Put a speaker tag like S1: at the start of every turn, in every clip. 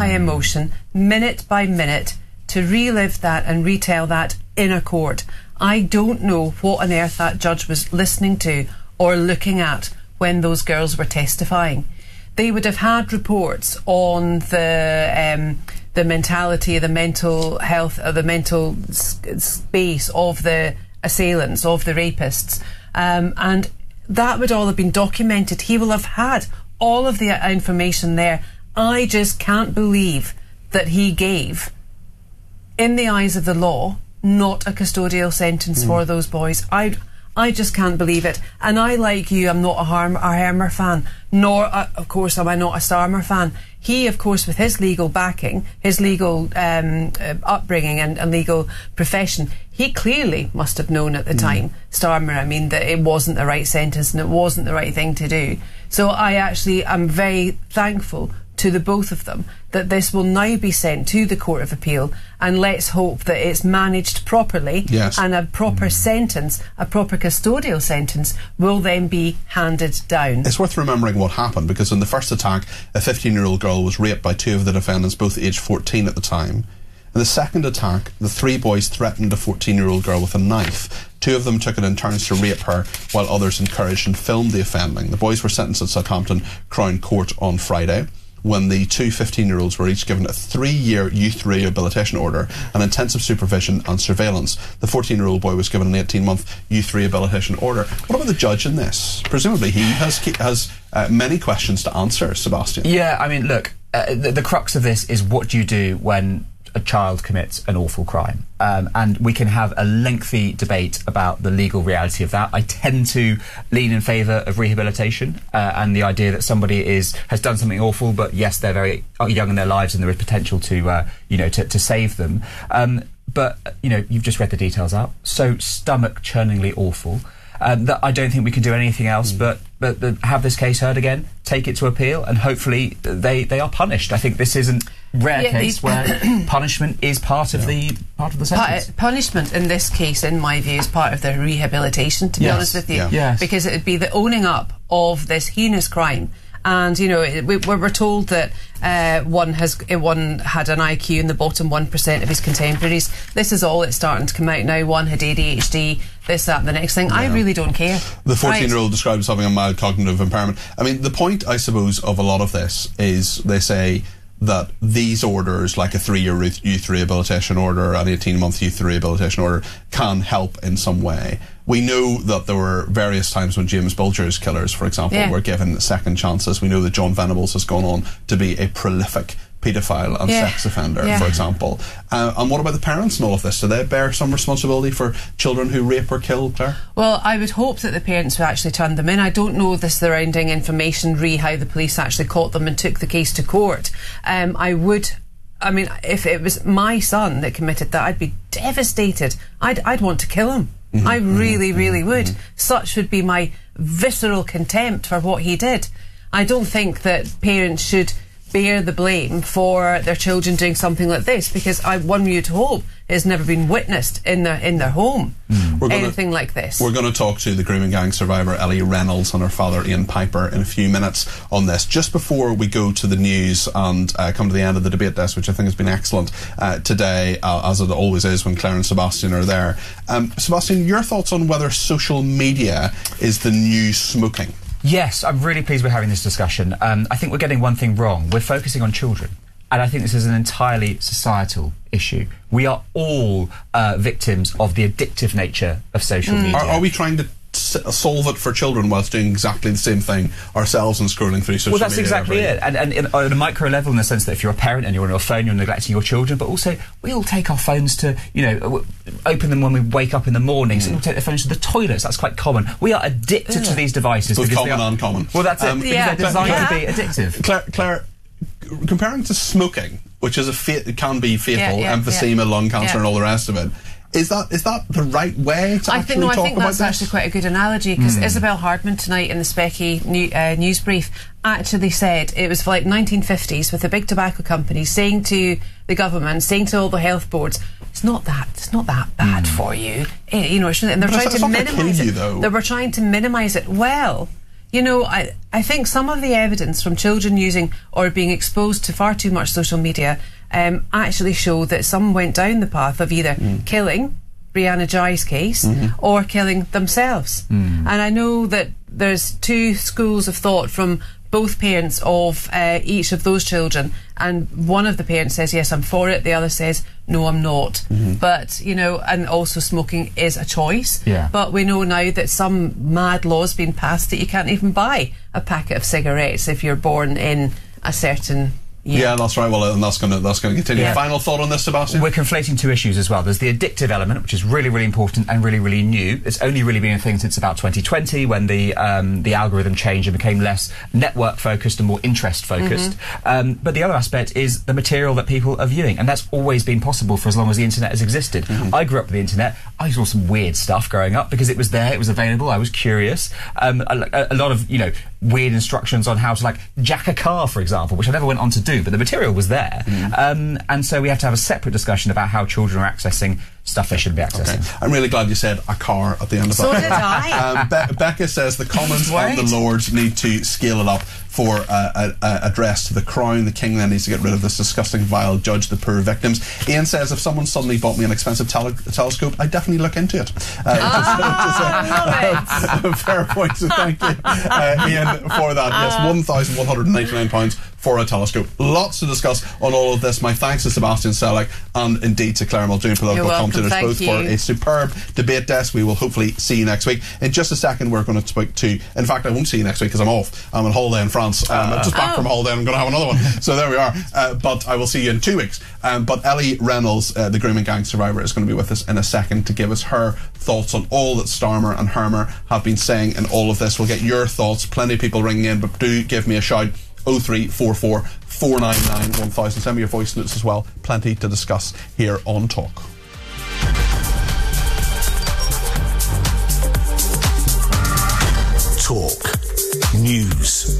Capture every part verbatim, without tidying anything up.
S1: emotion, minute by minute, to relive that and retell that in a court. I don't know what on earth that judge was listening to or looking at when those girls were testifying. They would have had reports on the um, the mentality, the mental health, or the mental s space of the assailants, of the rapists, um, and that would all have been documented. He will have had all of the information there. I just can't believe that he gave, in the eyes of the law, not a custodial sentence mm. for those boys. I, I just can't believe it. And I, like you, I'm not a, Harm, a Hermer fan, nor, uh, of course, am I not a Starmer fan. He, of course, with his legal backing, his legal um, uh, upbringing and, and legal profession, he clearly must have known at the mm. time, Starmer, I mean, that it wasn't the right sentence and it wasn't the right thing to do. So I actually am very thankful to the both of them that this will now be sent to the Court of Appeal, and let's hope that it's managed properly,
S2: yes.
S1: and a proper mm. sentence, a proper custodial sentence, will then be handed down.
S2: It's worth remembering what happened, because in the first attack, a fifteen-year-old girl was raped by two of the defendants, both aged fourteen at the time. In the second attack, the three boys threatened a fourteen-year-old girl with a knife. Two of them took it in turns to rape her, while others encouraged and filmed the offending. The boys were sentenced at Southampton Crown Court on Friday, when the two fifteen-year-olds were each given a three-year youth rehabilitation order and intensive supervision and surveillance. The fourteen-year-old boy was given an eighteen-month youth rehabilitation order. What about the judge in this? Presumably he has has uh, many questions to answer, Sebastian.
S3: Yeah, I mean, look, uh, the, the crux of this is, what do you do when a child commits an awful crime? Um, and we can have a lengthy debate about the legal reality of that. I tend to lean in favour of rehabilitation uh, and the idea that somebody is has done something awful, but yes, they're very young in their lives and there is potential to, uh, you know, to, to save them. Um, but, you know, you've just read the details out. So stomach-churningly awful. Um, that I don't think we can do anything else mm. but, but, but have this case heard again, take it to appeal, and hopefully they, they are punished. I think this isn't rare
S1: yeah,
S3: case where punishment is part of yeah. the part of the sentence.
S1: Pa punishment in this case, in my view, is part of the rehabilitation, to be
S3: yes.
S1: honest with you.
S2: Yeah.
S3: Yes.
S1: Because it would be the owning up of this heinous crime. And, you know, we, we're told that uh, one has one had an I Q in the bottom one percent of his contemporaries. This is all it's starting to come out now. One had A D H D, this, that, and the next thing. Yeah. I really don't care.
S2: The fourteen-year-old right. described as having a mild cognitive impairment. I mean, the point, I suppose, of a lot of this is they say that these orders, like a three-year youth rehabilitation order, an eighteen-month youth rehabilitation order, can help in some way. We know that there were various times when James Bulger's killers, for example, yeah. were given second chances. We know that John Venables has gone on to be a prolific paedophile and
S1: yeah.
S2: sex offender,
S1: yeah.
S2: for example. Uh, and what about the parents in all of this? Do they bear some responsibility for children who rape or kill, Claire?
S1: Well, I would hope that the parents would actually turn them in. I don't know the surrounding information, re how the police actually caught them and took the case to court. Um, I would... I mean, if it was my son that committed that, I'd be devastated. I'd, I'd want to kill him. Mm-hmm, I really, mm-hmm, really would. Mm-hmm. Such would be my visceral contempt for what he did. I don't think that parents should bear the blame for their children doing something like this, because I, one you'd hope has never been witnessed in their in their home. Mm. We're gonna, anything like this.
S2: We're going to talk to the grooming gang survivor Ellie Reynolds and her father Ian Piper in a few minutes on this. Just before we go to the news and uh, come to the end of the debate desk, which I think has been excellent uh, today, uh, as it always is when Claire and Sebastian are there. Um, Sebastian, your thoughts on whether social media is the new smoking?
S3: Yes, I'm really pleased we're having this discussion. Um, I think we're getting one thing wrong. We're focusing on children. And I think this is an entirely societal issue. We are all uh, victims of the addictive nature of social mm. media.
S2: Are, are we trying to s solve it for children whilst doing exactly the same thing ourselves and scrolling through social media?
S3: Well, that's exactly it. And, and in, on a micro level, in the sense that if you're a parent and you're on your phone, you're neglecting your children, but also we all take our phones to, you know, open them when we wake up in the mornings, mm. and we'll take the phones to the toilets. That's quite common. We are addicted yeah. to these devices.
S2: Both common
S3: are,
S2: and uncommon.
S3: Well, that's
S2: um,
S3: it. Because
S1: yeah.
S3: they're designed
S1: yeah.
S3: to be addictive.
S2: Claire, Claire, comparing to smoking, which is a fa it can be fatal,
S1: yeah, yeah,
S2: emphysema,
S1: yeah.
S2: lung cancer,
S1: yeah.
S2: and all the rest of it. Is that is that the right way to
S1: I
S2: actually
S1: think, no,
S2: talk
S1: I think
S2: about
S1: that's
S2: this?
S1: actually quite a good analogy, because
S3: mm.
S1: Isabel Hardman tonight in the Specky new, uh, news brief actually said it was like nineteen fifties with the big tobacco companies saying to the government, saying to all the health boards, it's not that it's not that bad mm. for you, eh, you know, and they're
S2: but
S1: trying to minimise it.
S2: you, though.
S1: They were trying to minimise it. Well, you know, I I think some of the evidence from children using or being exposed to far too much social media um, actually show that some went down the path of either mm. killing, Brianna Ghey's case, mm-hmm. or killing themselves. Mm. And I know that there's two schools of thought from both parents of uh, each of those children, and one of the parents says, yes, I'm for it, the other says, no, I'm not. Mm-hmm. But, you know, and also smoking is a choice.
S3: Yeah.
S1: But we know now that some mad law's been passed that you can't even buy a packet of cigarettes if you're born in a certain...
S2: Yeah. yeah, that's right. Well, and that's going to that's going to continue.
S3: Yeah.
S2: Final thought on this, Sebastian?
S3: We're conflating two issues as well. There's the addictive element, which is really, really important and really, really new. It's only really been a thing since about twenty twenty, when the um, the algorithm changed and became less network focused and more interest focused. Mm-hmm. Um, but the other aspect is the material that people are viewing, and that's always been possible for as long as the internet has existed. Mm-hmm. I grew up with the internet. I saw some weird stuff growing up because it was there, it was available. I was curious. Um, a, a lot of you know weird instructions on how to like jack a car, for example, which I never went on to do, but the material was there. Mm. Um, and so we have to have a separate discussion about how children are accessing stuff they should be accessing.
S2: Okay. I'm really glad you said a car at the end of
S1: so
S2: that.
S1: So did I.
S2: Um, Be- Becca says the Commons and the Lords need to scale it up for uh, a, a address to the Crown. The King then needs to get rid of this disgusting, vile judge, the poor victims. Ian says, if someone suddenly bought me an expensive tele- telescope, I'd definitely look into it. Uh,
S1: oh,
S2: just, just, uh, fair point, so thank you, uh, Ian, for that. Yes, one thousand one hundred ninety-nine pounds for a telescope. Lots to discuss on all of this. My thanks to Sebastian Selleck and indeed to Claire Muldoon, political commentators, both
S1: you.
S2: for a superb debate desk. We will hopefully see you next week. In just a second, we're going to speak to, in fact, I won't see you next week because I'm off. I'm on holiday in France. Um, uh, I'm just back oh. from holiday and I'm going to have another one. So there we are. Uh, but I will see you in two weeks. Um, but Ellie Reynolds, uh, the grooming gang survivor, is going to be with us in a second to give us her thoughts on all that Starmer and Hermer have been saying in all of this. We'll get your thoughts. Plenty of people ringing in, but do give me a shout. oh three four four, four nine nine, one thousand. Send me your voice notes as well. Plenty to discuss here on Talk.
S4: Talk. News.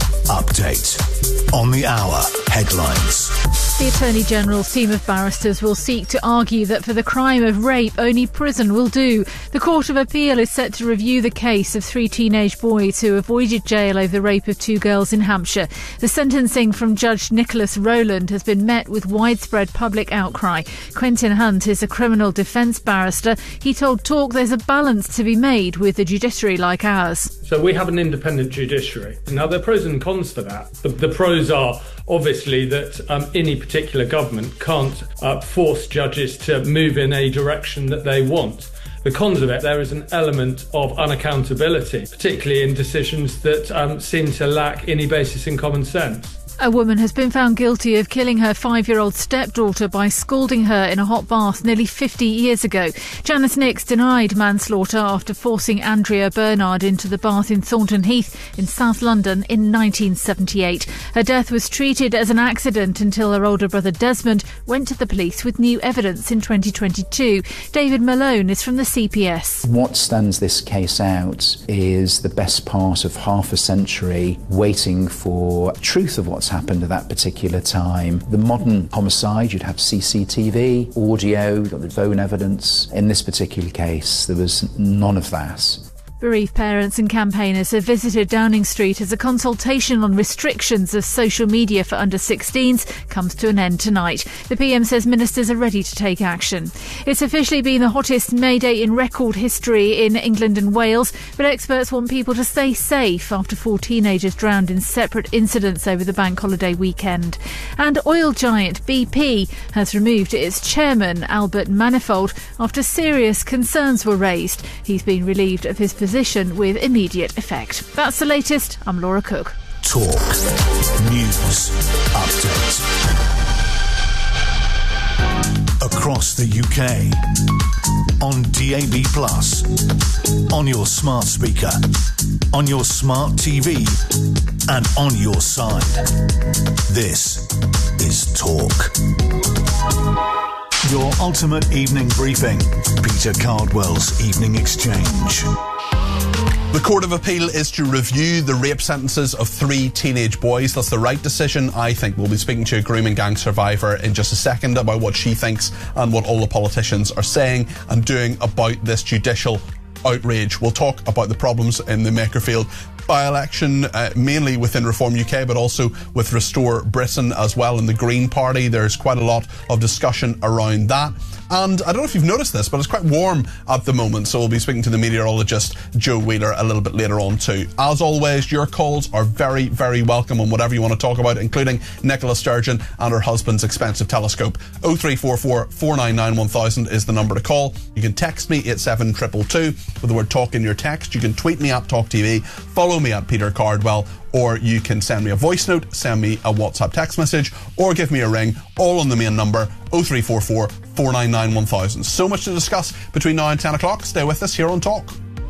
S4: Update. On the hour. Headlines.
S5: The Attorney General's team of barristers will seek to argue that for the crime of rape, only prison will do. The Court of Appeal is set to review the case of three teenage boys who avoided jail over the rape of two girls in Hampshire. The sentencing from Judge Nicholas Rowland has been met with widespread public outcry. Quentin Hunt is a criminal defence barrister. He told Talk there's a balance to be made with a judiciary like ours.
S6: So we have an independent judiciary. Now, there are pros and cons for that. The, the pros are obviously that um, any particular government can't uh, force judges to move in a direction that they want. The cons of it, there is an element of unaccountability, particularly in decisions that um, seem to lack any basis in common sense.
S5: A woman has been found guilty of killing her five-year-old stepdaughter by scalding her in a hot bath nearly fifty years ago. Janice Nix denied manslaughter after forcing Andrea Bernard into the bath in Thornton Heath in South London in nineteen seventy-eight. Her death was treated as an accident until her older brother Desmond went to the police with new evidence in twenty twenty-two. David Malone is from the C P S.
S7: What stands this case out is the best part of half a century waiting for truth of what's happened at that particular time. The modern homicide, you'd have C C T V, audio, you've got the phone evidence. In this particular case, there was none of that.
S5: Bereaved parents and campaigners have visited Downing Street as a consultation on restrictions of social media for under sixteens comes to an end tonight. The P M says ministers are ready to take action. It's officially been the hottest May Day in record history in England and Wales, but experts want people to stay safe after four teenagers drowned in separate incidents over the bank holiday weekend. And oil giant B P has removed its chairman, Albert Manifold, after serious concerns were raised. He's been relieved of his position with immediate effect. That's the latest. I'm Laura Cook.
S4: Talk. News. Update. Across the U K. On D A B plus. On your smart speaker. On your smart T V. And on your side. This is Talk. Your ultimate evening briefing. Peter Cardwell's Evening Exchange.
S2: The Court of Appeal is to review the rape sentences of three teenage boys. That's the right decision, I think. We'll be speaking to a grooming gang survivor in just a second about what she thinks and what all the politicians are saying and doing about this judicial outrage. We'll talk about the problems in the Makerfield by-election, uh, mainly within Reform U K, but also with Restore Britain as well in the Green Party. There's quite a lot of discussion around that. And I don't know if you've noticed this, but it's quite warm at the moment, so we'll be speaking to the meteorologist Joe Wheeler a little bit later on too. As always, your calls are very, very welcome on whatever you want to talk about, including Nicola Sturgeon and her husband's expensive telescope. oh three four four, four nine nine, one thousand is the number to call. You can text me eight seven two two two with the word talk in your text. You can tweet me at Talk T V, follow me at Peter Cardwell, or you can send me a voice note, send me a WhatsApp text message, or give me a ring, all on the main number, oh three four four, four nine nine, one thousand. So much to discuss between now and ten o'clock. Stay with us here on Talk.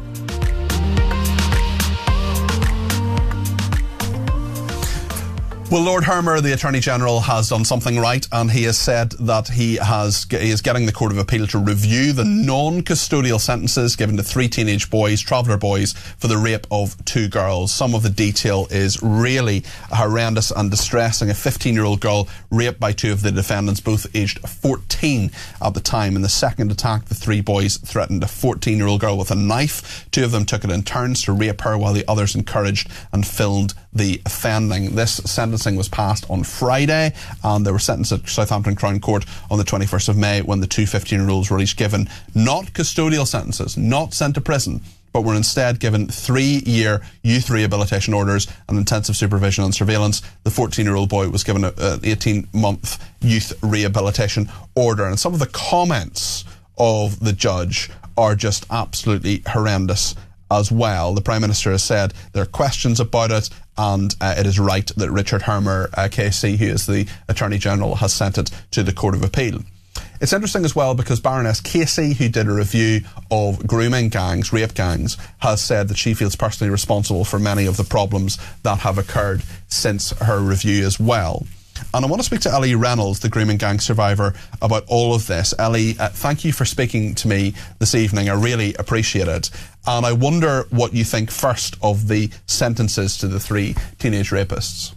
S2: Well, Lord Hermer, the Attorney-General, has done something right, and he has said that he has he is getting the Court of Appeal to review the non-custodial sentences given to three teenage boys, traveller boys, for the rape of two girls. Some of the detail is really horrendous and distressing. A fifteen-year-old girl raped by two of the defendants, both aged fourteen at the time. In the second attack, the three boys threatened a fourteen-year-old girl with a knife. Two of them took it in turns to rape her, while the others encouraged and filmed the offending. This sentencing was passed on Friday, and they were sentenced at Southampton Crown Court on the twenty-first of May, when the two fifteen-year-olds were each given not custodial sentences, not sent to prison, but were instead given three-year youth rehabilitation orders and intensive supervision and surveillance. The fourteen-year-old boy was given an eighteen-month youth rehabilitation order. And some of the comments of the judge are just absolutely horrendous as well. The Prime Minister has said there are questions about it, and uh, it is right that Richard Hermer, uh, K C, who is the Attorney-General, has sent it to the Court of Appeal. It's interesting as well because Baroness Casey, who did a review of grooming gangs, rape gangs, has said that she feels personally responsible for many of the problems that have occurred since her review as well. And I want to speak to Ellie Reynolds, the grooming gang survivor, about all of this. Ellie, uh, thank you for speaking to me this evening. I really appreciate it. And I wonder what you think first of the sentences to the three teenage rapists.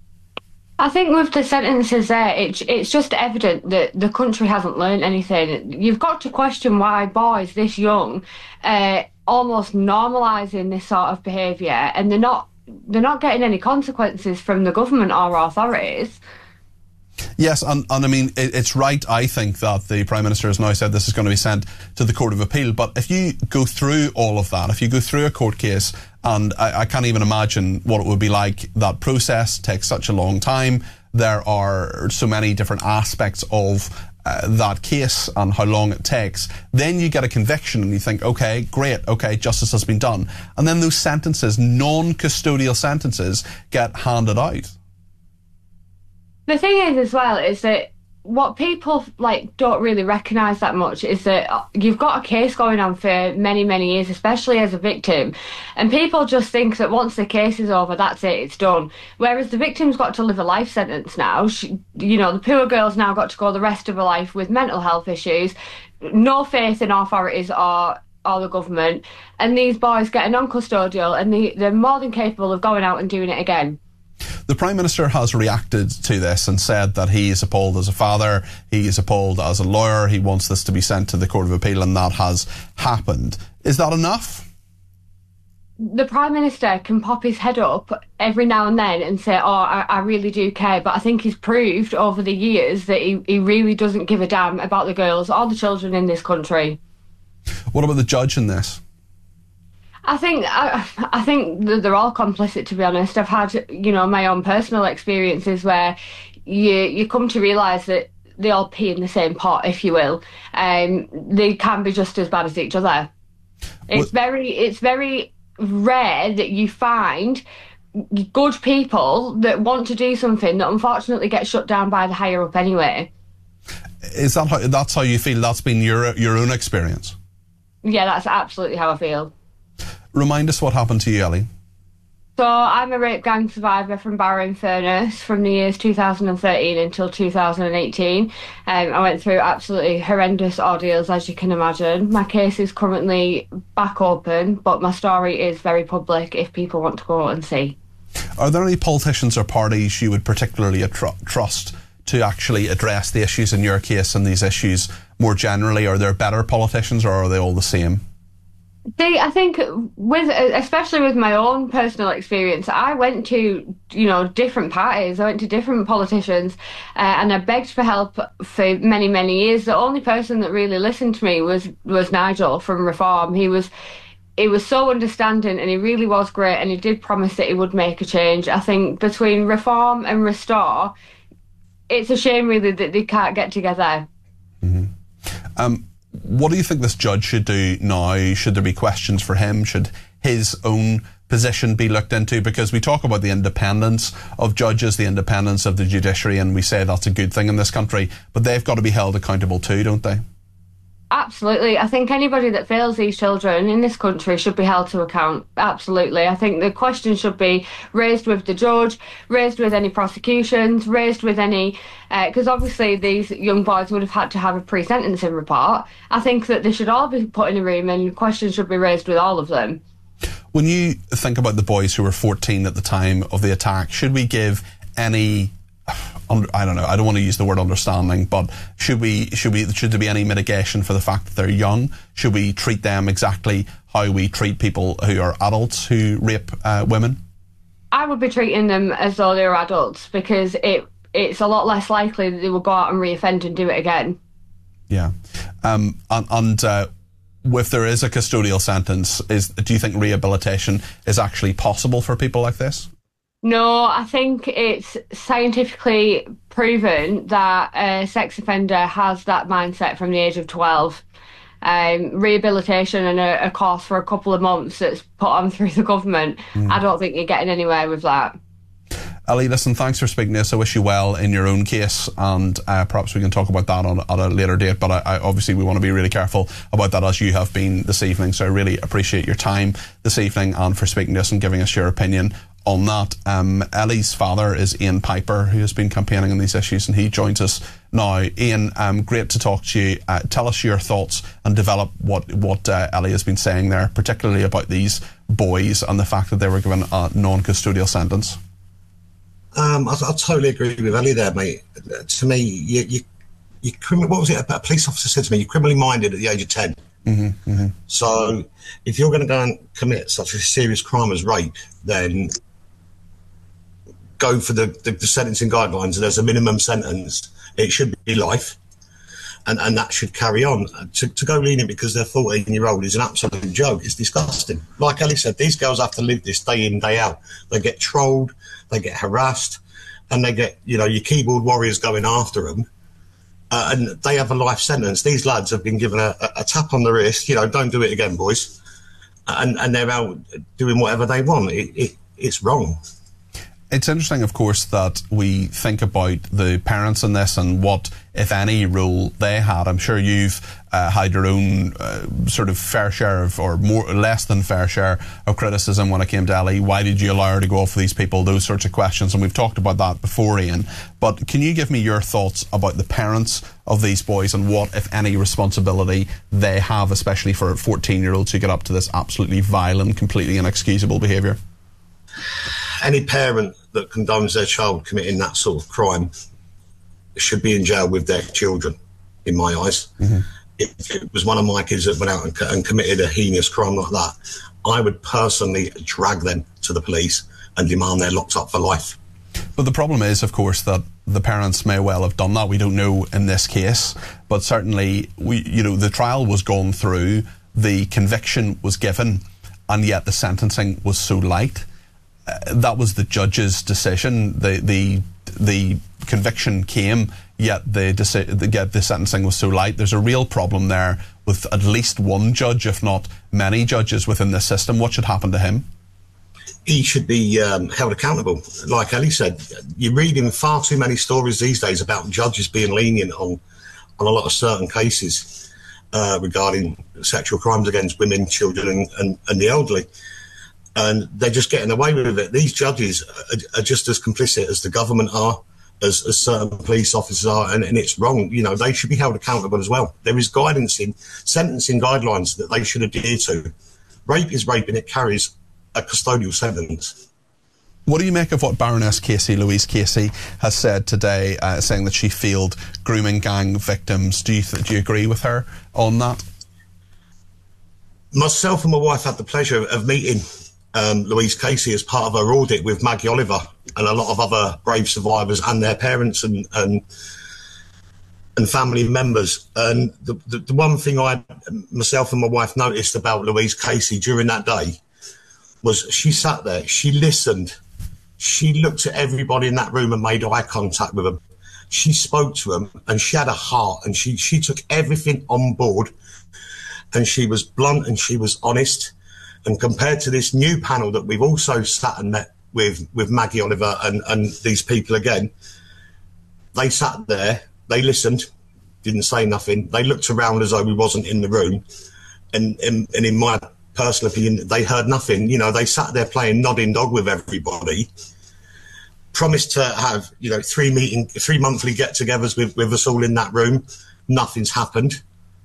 S8: I think with the sentences there, it, it's just evident that the country hasn't learned anything. You've got to question why boys this young uh, almost normalising this sort of behaviour, and they're not they're not getting any consequences from the government or authorities.
S2: Yes, and, and I mean, it, it's right, I think, that the Prime Minister has now said this is going to be sent to the Court of Appeal. But if you go through all of that, if you go through a court case, and I, I can't even imagine what it would be like, that process takes such a long time. There are so many different aspects of uh, that case and how long it takes. Then you get a conviction and you think, okay, great, okay, justice has been done. And then those sentences, non-custodial sentences, get handed out.
S8: The thing is as well is that what people like don't really recognise that much is that you've got a case going on for many, many years, especially as a victim, and people just think that once the case is over, that's it, it's done. Whereas the victim's got to live a life sentence now. She, you know, the poor girl's now got to go the rest of her life with mental health issues, no faith in authorities or or the government, and these boys get a non-custodial, and they, they're more than capable of going out and doing it again.
S2: The Prime Minister has reacted to this and said that he is appalled as a father, he is appalled as a lawyer, he wants this to be sent to the Court of Appeal, and that has happened. Is that enough?
S8: The Prime Minister can pop his head up every now and then and say, oh, I, I really do care, but I think he's proved over the years that he, he really doesn't give a damn about the girls or the children in this country.
S2: What about the judge in this?
S8: I think I, I think they're all complicit, to be honest. I've had, you know, my own personal experiences where you you come to realise that they all pee in the same pot, if you will. Um, they can be just as bad as each other. It's well, very it's very rare that you find good people that want to do something that unfortunately gets shut down by the higher up anyway.
S2: Is that how, that's how you feel? That's been your your own experience? Yeah,
S8: that's absolutely how I feel.
S2: Remind us what happened to you, Ellie.
S8: So I'm a rape gang survivor from Barrow-in-Furness from the years two thousand thirteen until two thousand eighteen. Um, I went through absolutely horrendous ordeals, as you can imagine. My case is currently back open, but my story is very public if people want to go and see.
S2: Are there any politicians or parties you would particularly atru- trust to actually address the issues in your case and these issues more generally? Are there better politicians, or are they all the same?
S8: See, I think with, especially with my own personal experience, I went to, you know, different parties. I went to different politicians, uh, and I begged for help for many, many years. The only person that really listened to me was was Nigel from Reform. He was, he was so understanding, and he really was great. And he did promise that he would make a change. I think between Reform and Restore, it's a shame really that they can't get together.
S2: Mm-hmm. Um. What do you think this judge should do now? Should there be questions for him? Should his own position be looked into? Because we talk about the independence of judges, the independence of the judiciary, and we say that's a good thing in this country, but they've got to be held accountable too, don't they?
S8: Absolutely. I think anybody that fails these children in this country should be held to account. Absolutely. I think the question should be raised with the judge, raised with any prosecutions, raised with any... Because uh, obviously these young boys would have had to have a pre-sentencing report. I think that they should all be put in a room and questions should be raised with all of them.
S2: When you think about the boys who were fourteen at the time of the attack, should we give any... I don't know, I don't want to use the word understanding, but should we, should we, should there be any mitigation for the fact that they're young? Should we treat them exactly how we treat people who are adults who rape uh, women?
S8: I would be treating them as though they were adults, because it it's a lot less likely that they will go out and reoffend and do it again. Yeah.
S2: Um, and and uh, if there is a custodial sentence, is do you think rehabilitation is actually possible for people like this?
S8: No, I think it's scientifically proven that a sex offender has that mindset from the age of twelve. Um, rehabilitation and a, a course for a couple of months that's put on through the government, mm. I don't think you're getting anywhere with that.
S2: Ellie, listen, thanks for speaking to us. I wish you well in your own case, and uh, perhaps we can talk about that on at a later date, but I, I, obviously we want to be really careful about that, as you have been this evening, so I really appreciate your time this evening and for speaking to us and giving us your opinion on that. Um, Ellie's father is Ian Piper, who has been campaigning on these issues, and he joins us now. Ian, um, great to talk to you. Uh, tell us your thoughts and develop what, what uh, Ellie has been saying there, particularly about these boys and the fact that they were given a non-custodial sentence.
S9: Um, I, I totally agree with Ellie there, mate. Uh, to me, you, you, you criminal, what was it? A police officer said to me, you're criminally minded at the age of ten.
S2: Mm-hmm, mm-hmm.
S9: So if you're going to go and commit such a serious crime as rape, then go for the, the, the sentencing guidelines. There's a minimum sentence. It should be life, and, and that should carry on. To, to go lenient because they're fourteen year old is an absolute joke. It's disgusting. Like Ellie said, these girls have to live this day in, day out. They get trolled, they get harassed, and they get, you know, your keyboard warriors going after them. Uh, and they have a life sentence. These lads have been given a, a, a tap on the wrist, you know, don't do it again, boys. And, and they're out doing whatever they want. It, it, it's wrong.
S2: It's interesting, of course, that we think about the parents in this and what, if any, role they had. I'm sure you've uh, had your own uh, sort of fair share of, or more, less than fair share of criticism when it came to Ellie. Why did you allow her to go off with these people? Those sorts of questions, and we've talked about that before, Ian. But can you give me your thoughts about the parents of these boys and what, if any, responsibility they have, especially for fourteen-year-olds who get up to this absolutely vile and completely inexcusable behaviour?
S9: Any parent that condones their child committing that sort of crime should be in jail with their children, in my eyes. Mm-hmm. If it was one of my kids that went out and, and committed a heinous crime like that, I would personally drag them to the police and demand they're locked up for life.
S2: But the problem is, of course, that the parents may well have done that. We don't know in this case, but certainly, we, you know, the trial was gone through, the conviction was given, and yet the sentencing was so light. Uh, that was the judge's decision. The the the conviction came, yet the, the yet the sentencing was so light. There's a real problem there with at least one judge, if not many judges within the system. What should happen to him?
S9: He should be um, held accountable. Like Ellie said, you're reading far too many stories these days about judges being lenient on on a lot of certain cases uh, regarding sexual crimes against women, children, and, and, and the elderly. And they're just getting away with it. These judges are, are just as complicit as the government are, as, as certain police officers are, and, and it's wrong. You know, they should be held accountable as well. There is guidance in sentencing guidelines that they should adhere to. Rape is rape, and it carries a custodial sentence.
S2: What do you make of what Baroness Casey, Louise Casey, has said today, uh, saying that she failed grooming gang victims? Do you th do you agree with her on that?
S9: myself and my wife had the pleasure of meeting um, Louise Casey as part of her audit with Maggie Oliver and a lot of other brave survivors and their parents and and, and family members. And the, the, the one thing I, myself and my wife noticed about Louise Casey during that day was she sat there, she listened, she looked at everybody in that room and made eye contact with them. She spoke to them and she had a heart and she, she took everything on board and she was blunt and she was honest. And compared to this new panel that we've also sat and met with, with Maggie Oliver and, and these people again, they sat there, they listened, didn't say nothing. They looked around as though we wasn't in the room. And, and, and in my personal opinion, they heard nothing. You know, they sat there playing nodding dog with everybody, promised to have, you know, three meeting, three monthly get-togethers with, with us all in that room. Nothing's happened.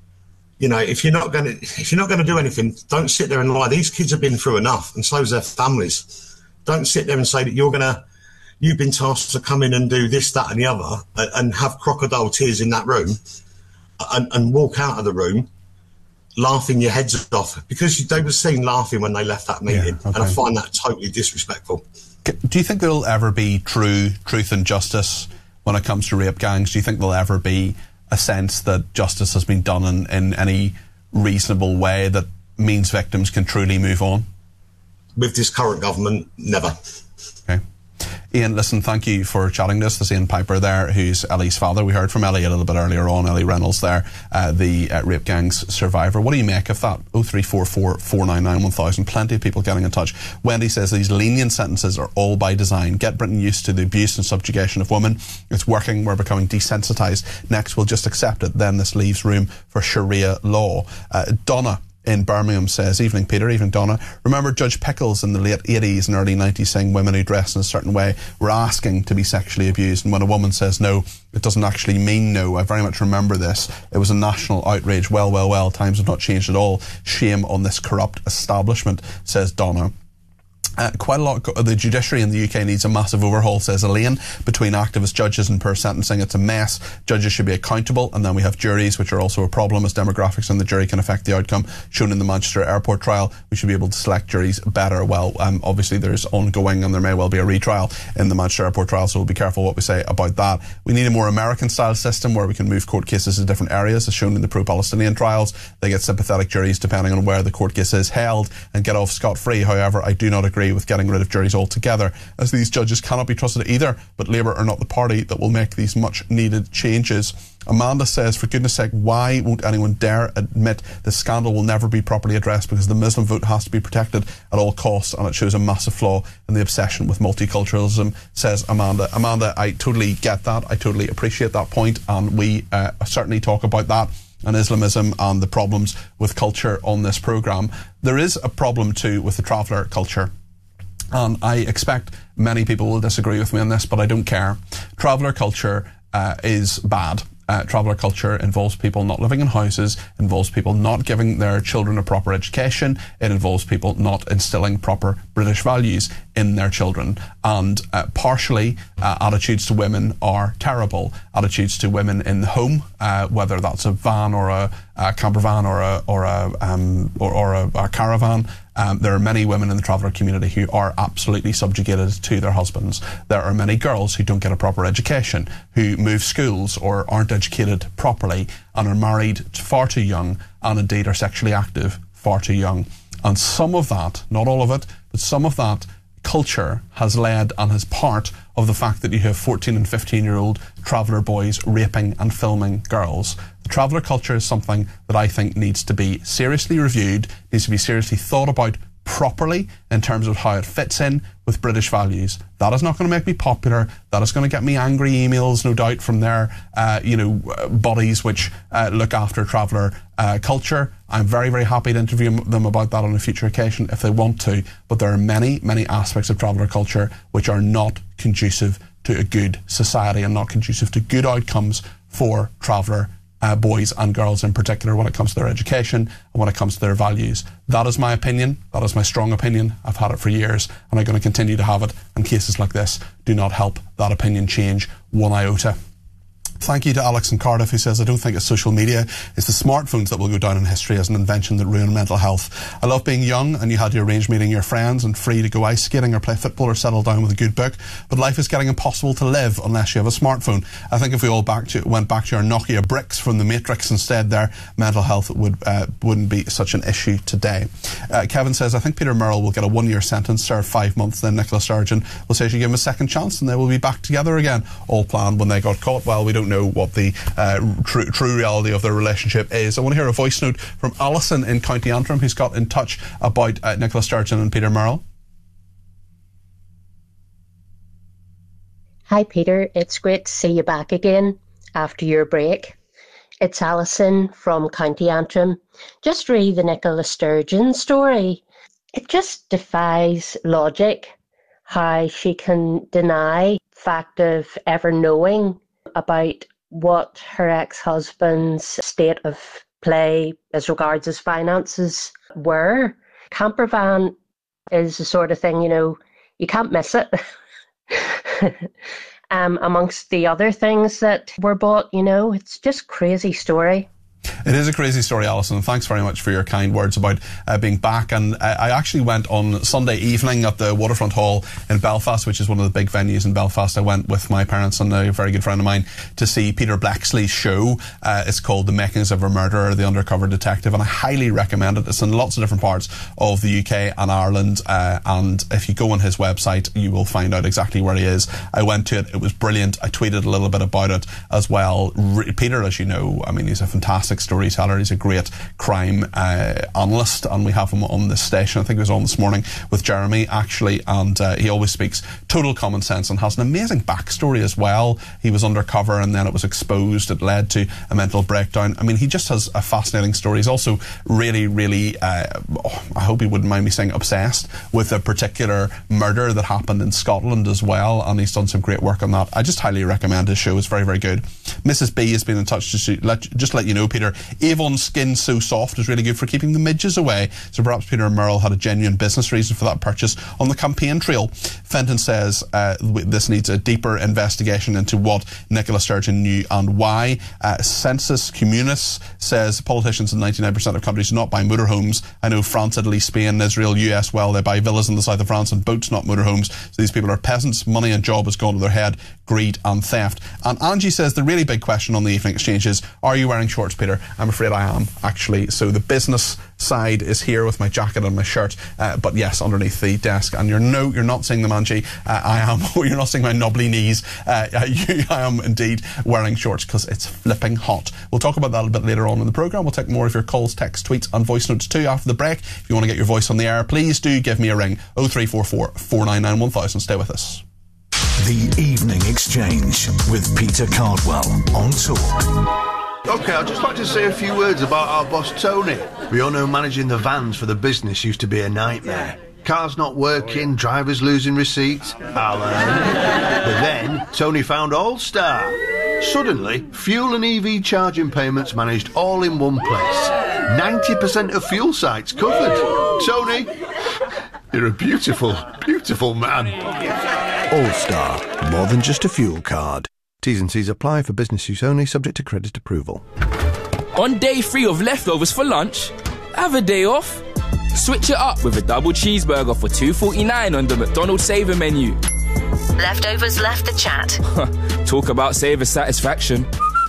S9: You know, if you're not going to, if you're not going to do anything, don't sit there and lie. These kids have been through enough, and so's their families. Don't sit there and say that you're going to, you've been tasked to come in and do this, that, and the other, and, and have crocodile tears in that room, and, and walk out of the room laughing your heads off because they were seen laughing when they left that meeting, yeah, okay. And I find that totally disrespectful.
S2: Do you think there'll ever be true truth and justice when it comes to rape gangs? Do you think there'll ever be a sense that justice has been done in, in any reasonable way that means victims can truly move on?
S9: With this current government, never.
S2: Okay. Ian, listen, thank you for chatting to us. There's Ian Piper there, who's Ellie's father. We heard from Ellie a little bit earlier on, Ellie Reynolds there, uh, the uh, rape gangs survivor. What do you make of that? oh three four four, four nine nine, one thousand. Plenty of people getting in touch. Wendy says these lenient sentences are all by design. Get Britain used to the abuse and subjugation of women. It's working. We're becoming desensitised. Next, we'll just accept it. Then this leaves room for Sharia law. Uh, Donna in Birmingham says, evening Peter, evening Donna. Remember Judge Pickles in the late eighties and early nineties saying women who dress in a certain way were asking to be sexually abused, and when a woman says no, it doesn't actually mean no. I very much remember this. It was a national outrage. Well, well, well, times have not changed at all. Shame on this corrupt establishment, says Donna. Uh, quite a lot of the judiciary in the U K needs a massive overhaul, says Elaine, between activist judges and poor sentencing. It's a mess. Judges should be accountable, and then we have juries, which are also a problem as demographics in the jury can affect the outcome. Shown in the Manchester Airport trial, we should be able to select juries better. Well, um, obviously there's ongoing and there may well be a retrial in the Manchester Airport trial, so we'll be careful what we say about that. We need a more American-style system where we can move court cases to different areas, as shown in the pro-Palestinian trials. They get sympathetic juries depending on where the court case is held and get off scot-free. However, I do not agree with getting rid of juries altogether, as these judges cannot be trusted either, but Labour are not the party that will make these much needed changes. Amanda says, for goodness sake, why won't anyone dare admit the scandal will never be properly addressed, because the Muslim vote has to be protected at all costs, and it shows a massive flaw in the obsession with multiculturalism, says Amanda. Amanda, I totally get that. I totally appreciate that point, and we uh, certainly talk about that and Islamism and the problems with culture on this programme. There is a problem too with the traveller culture. And I expect many people will disagree with me on this, but I don't care. Traveller culture uh, is bad. Uh, traveller culture involves people not living in houses, involves people not giving their children a proper education, it involves people not instilling proper British values in their children. And uh, partially, uh, attitudes to women are terrible. Attitudes to women in the home, uh, whether that's a van or a, a camper van or a, or a, um, or, or a, a caravan. Um, there are many women in the traveller community who are absolutely subjugated to their husbands. There are many girls who don't get a proper education, who move schools or aren't educated properly and are married far too young, and indeed are sexually active far too young. And some of that, not all of it, but some of that culture has led and is part of the fact that you have fourteen and fifteen year old traveller boys raping and filming girls. The traveller culture is something that I think needs to be seriously reviewed, needs to be seriously thought about properly in terms of how it fits in with British values. That is not going to make me popular. That is going to get me angry emails, no doubt, from their, uh, you know, bodies which uh, look after traveller uh, culture. I'm very, very happy to interview them about that on a future occasion if they want to. But there are many, many aspects of traveller culture which are not conducive to a good society and not conducive to good outcomes for traveller Uh, boys and girls in particular when it comes to their education and when it comes to their values. That is my opinion. That is my strong opinion. I've had it for years and I'm going to continue to have it, and cases like this do not help that opinion change one iota. Thank you to Alex in Cardiff, who says, I don't think it's social media, it's the smartphones that will go down in history as an invention that ruined mental health. I love being young and you had to arrange meeting your friends and free to go ice skating or play football or settle down with a good book. But life is getting impossible to live unless you have a smartphone. I think if we all back to, went back to our Nokia bricks from the Matrix instead, their mental health would, uh, wouldn't be such an issue today. Uh, Kevin says, I think Peter Murrell will get a one-year sentence, serve five months, then Nicola Sturgeon will say she give him a second chance and they will be back together again. All planned when they got caught. Well, we don't know what the uh, true, true reality of their relationship is. I want to hear a voice note from Alison in County Antrim, who's got in touch about uh, Nicola Sturgeon and Peter Murrell.
S10: Hi Peter, it's great to see you back again after your break. It's Alison from County Antrim. Just read the Nicola Sturgeon story. It just defies logic how she can deny the fact of ever knowing about what her ex-husband's state of play as regards his finances were. Camper van is the sort of thing, you know, you can't miss it. um, amongst the other things that were bought, you know, it's just crazy story.
S2: It is a crazy story, Alison. Thanks very much for your kind words about uh, being back. And uh, I actually went on Sunday evening at the Waterfront Hall in Belfast, which is one of the big venues in Belfast. I went with my parents and a very good friend of mine to see Peter Bleksley's show. Uh, it's called The Makings of a Murderer, The Undercover Detective, and I highly recommend it. It's in lots of different parts of the U K and Ireland, uh, and if you go on his website, you will find out exactly where he is. I went to it. It was brilliant. I tweeted a little bit about it as well. Re- Peter, as you know, I mean, he's a fantastic storyteller. He's a great crime uh, analyst, and we have him on this station. I think he was on this morning with Jeremy, actually, and uh, he always speaks total common sense and has an amazing backstory as well. He was undercover and then it was exposed. It led to a mental breakdown. I mean, he just has a fascinating story. He's also really, really, uh, oh, I hope he wouldn't mind me saying, obsessed with a particular murder that happened in Scotland as well, and he's done some great work on that. I just highly recommend his show. It's very, very good. Missus B has been in touch to let, just let you know, Peter, Avon Skin So Soft is really good for keeping the midges away. So perhaps Peter Murrell had a genuine business reason for that purchase on the campaign trail. Fenton says uh, this needs a deeper investigation into what Nicola Sturgeon knew and why. Uh, Census Communis says politicians in ninety-nine percent of countries do not buy motorhomes. I know France, Italy, Spain, Israel, U S, well, they buy villas in the south of France and boats, not motorhomes. So these people are peasants. Money and job has gone to their head. Greed and theft. And Angie says the really big question on the Evening Exchange is, are you wearing shorts, Peter? I'm afraid I am, actually. So the business side is here with my jacket and my shirt, uh, but yes, underneath the desk. And you're no, you're not seeing them, Angie. Uh, I am. You're not seeing my knobbly knees. Uh, you, I am indeed wearing shorts because it's flipping hot. We'll talk about that a bit later on in the programme. We'll take more of your calls, texts, tweets and voice notes too after the break. If you want to get your voice on the air, please do give me a ring. oh three four four, four nine nine, one thousand. Stay with us.
S4: The Evening Exchange with Peter Cardwell on Talk.
S11: OK, I'd just like to say a few words about our boss Tony. We all know managing the vans for the business used to be a nightmare. Cars not working, drivers losing receipts, Alan. But then, Tony found All-Star. Suddenly, fuel and E V charging payments managed all in one place. ninety percent of fuel sites covered. Tony, you're a beautiful, beautiful man.
S12: All-Star, more than just a fuel card. T's and C's apply for business use only, subject to credit approval.
S13: On day three of leftovers for lunch, have a day off. Switch it up with a double cheeseburger for two forty-nine on the McDonald's Saver menu.
S14: Leftovers left the chat.
S13: Talk about Saver satisfaction.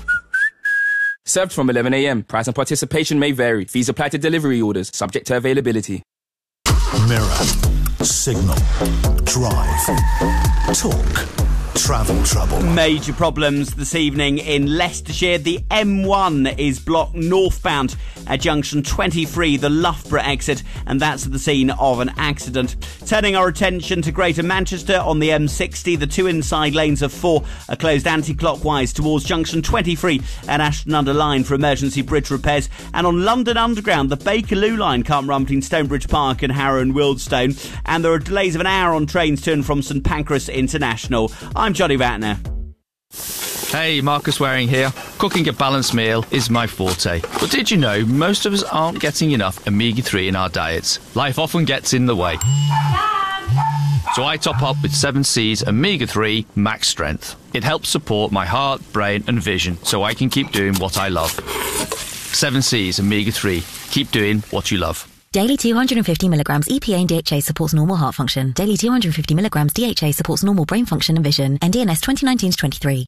S13: Served from eleven a m. Price and participation may vary. Fees apply to delivery orders, subject to availability.
S4: Mirror, Signal, Drive, Talk. Travel trouble.
S15: Major problems this evening in Leicestershire. The M one is blocked northbound at junction twenty-three, the Loughborough exit, and that's at the scene of an accident. Turning our attention to Greater Manchester on the M sixty, the two inside lanes of four are closed anti-clockwise towards junction twenty-three at Ashton Under Line for emergency bridge repairs. And on London Underground, the Bakerloo line can't run between Stonebridge Park and Harrow and Wealdstone, and there are delays of an hour on trains to and from St Pancras International. I'm Johnny Vatner.
S16: Hey, Marcus Waring here. Cooking a balanced meal is my forte. But did you know most of us aren't getting enough omega three in our diets? Life often gets in the way. So I top up with seven Seas Omega three Max Strength. It helps support my heart, brain and vision so I can keep doing what I love. seven Seas Omega three. Keep doing what you love.
S17: Daily two hundred fifty milligrams E P A and D H A supports normal heart function. Daily two hundred fifty milligrams D H A supports normal brain function and vision. N D N S twenty nineteen to twenty-three.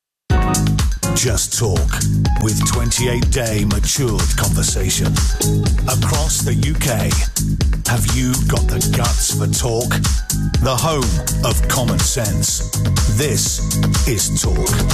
S4: Just Talk, with twenty-eight day matured conversation. Across the U K, have you got the guts for talk? The home of common sense. This is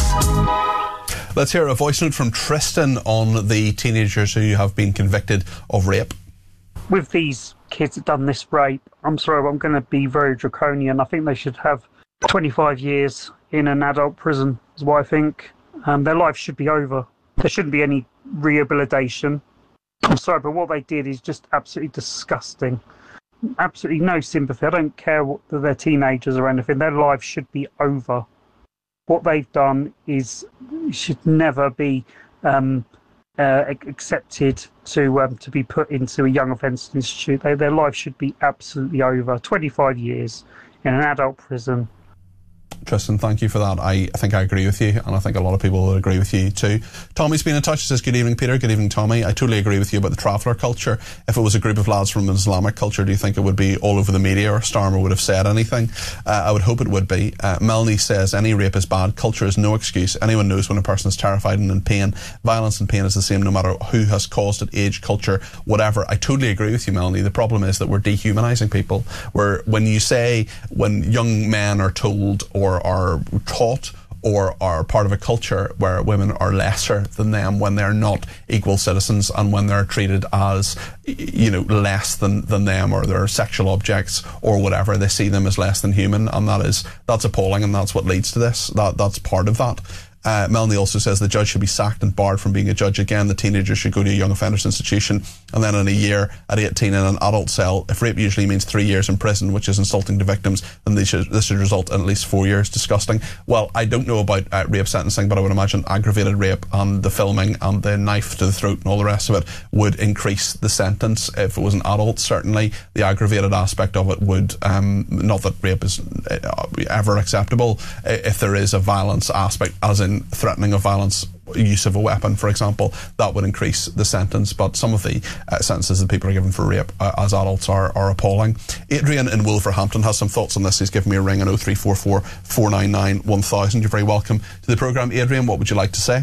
S4: Talk.
S2: Let's hear a voice note from Tristan on the teenagers who have been convicted of rape.
S18: With these kids that done this rape, I'm sorry, I'm going to be very draconian. I think they should have twenty-five years in an adult prison, is what I think. Um, their life should be over. There shouldn't be any rehabilitation. I'm sorry, but what they did is just absolutely disgusting. Absolutely no sympathy. I don't care what, that they're teenagers or anything. Their lives should be over. What they've done is should never be um, uh, accepted to um, to be put into a young offence institute. They, their life should be absolutely over. twenty-five years in an adult prison.
S2: Tristan, thank you for that. I, I think I agree with you, and I think a lot of people will agree with you too. Tommy's been in touch. He says, good evening, Peter. Good evening, Tommy. I totally agree with you about the traveller culture. If it was a group of lads from Islamic culture, do you think it would be all over the media, or Starmer would have said anything? Uh, I would hope it would be. Uh, Melanie says, any rape is bad. Culture is no excuse. Anyone knows when a person is terrified and in pain. Violence and pain is the same no matter who has caused it, age, culture, whatever. I totally agree with you, Melanie. The problem is that we're dehumanising people. Where when you say, when young men are told or are taught or are part of a culture where women are lesser than them, when they're not equal citizens and when they're treated as, you know, less than, than them, or they're sexual objects or whatever, they see them as less than human, and that is, that's appalling, and that's what leads to this. That, that's part of that. Uh, Melanie also says the judge should be sacked and barred from being a judge again. The teenager should go to a young offenders institution, and then in a year at eighteen in an adult cell. If rape usually means three years in prison, which is insulting to victims, then they should, this should result in at least four years. Disgusting. Well, I don't know about uh, rape sentencing, but I would imagine aggravated rape and the filming and the knife to the throat and all the rest of it would increase the sentence. If it was an adult, certainly the aggravated aspect of it would, um, not that rape is uh, ever acceptable, if there is a violence aspect, as in threatening of violence, use of a weapon, for example, that would increase the sentence. But some of the uh, sentences that people are given for rape uh, as adults are, are appalling. Adrian in Wolverhampton has some thoughts on this. He's given me a ring on oh three four four, four nine nine, one thousand. You're very welcome to the programme, Adrian. What would you like to say?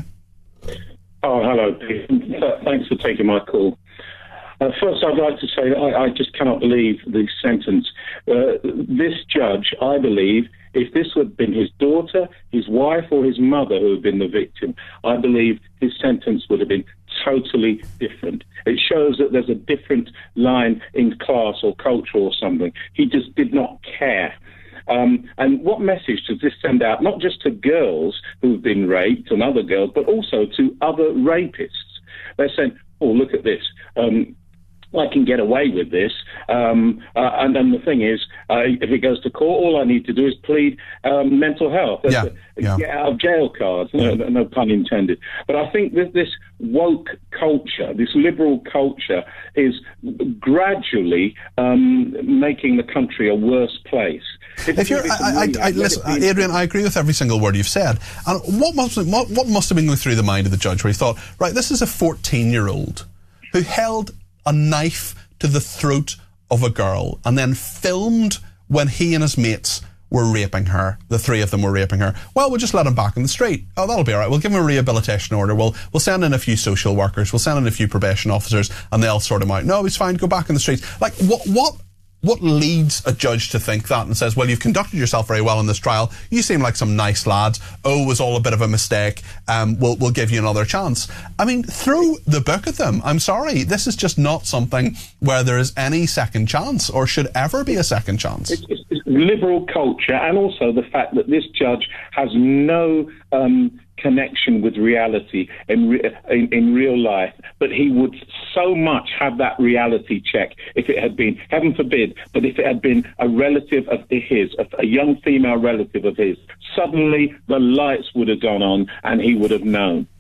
S19: Oh, hello, Pete. Thanks for taking my call. Uh, first, I'd like to say that I, I just cannot believe the sentence. Uh, this judge, I believe, if this had been his daughter, his wife, or his mother who had been the victim, I believe his sentence would have been totally different. It shows that there's a different line in class or culture or something. He just did not care. Um, and what message does this send out, not just to girls who've been raped and other girls, but also to other rapists? They're saying, oh, look at this. Um, I can get away with this. Um, uh, and then the thing is, uh, if it goes to court, all I need to do is plead um, mental health.
S2: Yeah, yeah.
S19: Get out of jail cards. No,
S2: yeah.
S19: no pun intended. But I think that this woke culture, this liberal culture, is gradually um, making the country a worse place. If,
S2: if you're, I, I, I, listen, Adrian, I agree with every single word you've said. And what must, what, what must have been going through the mind of the judge where he thought, right, this is a fourteen-year-old who held a knife to the throat of a girl and then filmed when he and his mates were raping her. The three of them were raping her. Well, we'll just let him back in the street. Oh, that'll be all right. We'll give him a rehabilitation order. We'll we'll send in a few social workers. We'll send in a few probation officers, and they'll sort him out. No, he's fine. Go back in the streets. Like, what what what leads a judge to think that and says, well, you've conducted yourself very well in this trial. You seem like some nice lads. Oh, it was all a bit of a mistake. Um, we'll we'll give you another chance. I mean, throw the book at them. I'm sorry. This is just not something where there is any second chance or should ever be a second chance.
S19: It's, it's, it's liberal culture, and also the fact that this judge has no um, connection with reality in, re- in in real life, but he would so much have that reality check if it had been, heaven forbid, but if it had been a relative of his, a, a young female relative of his, suddenly the lights would have gone on and he would have known.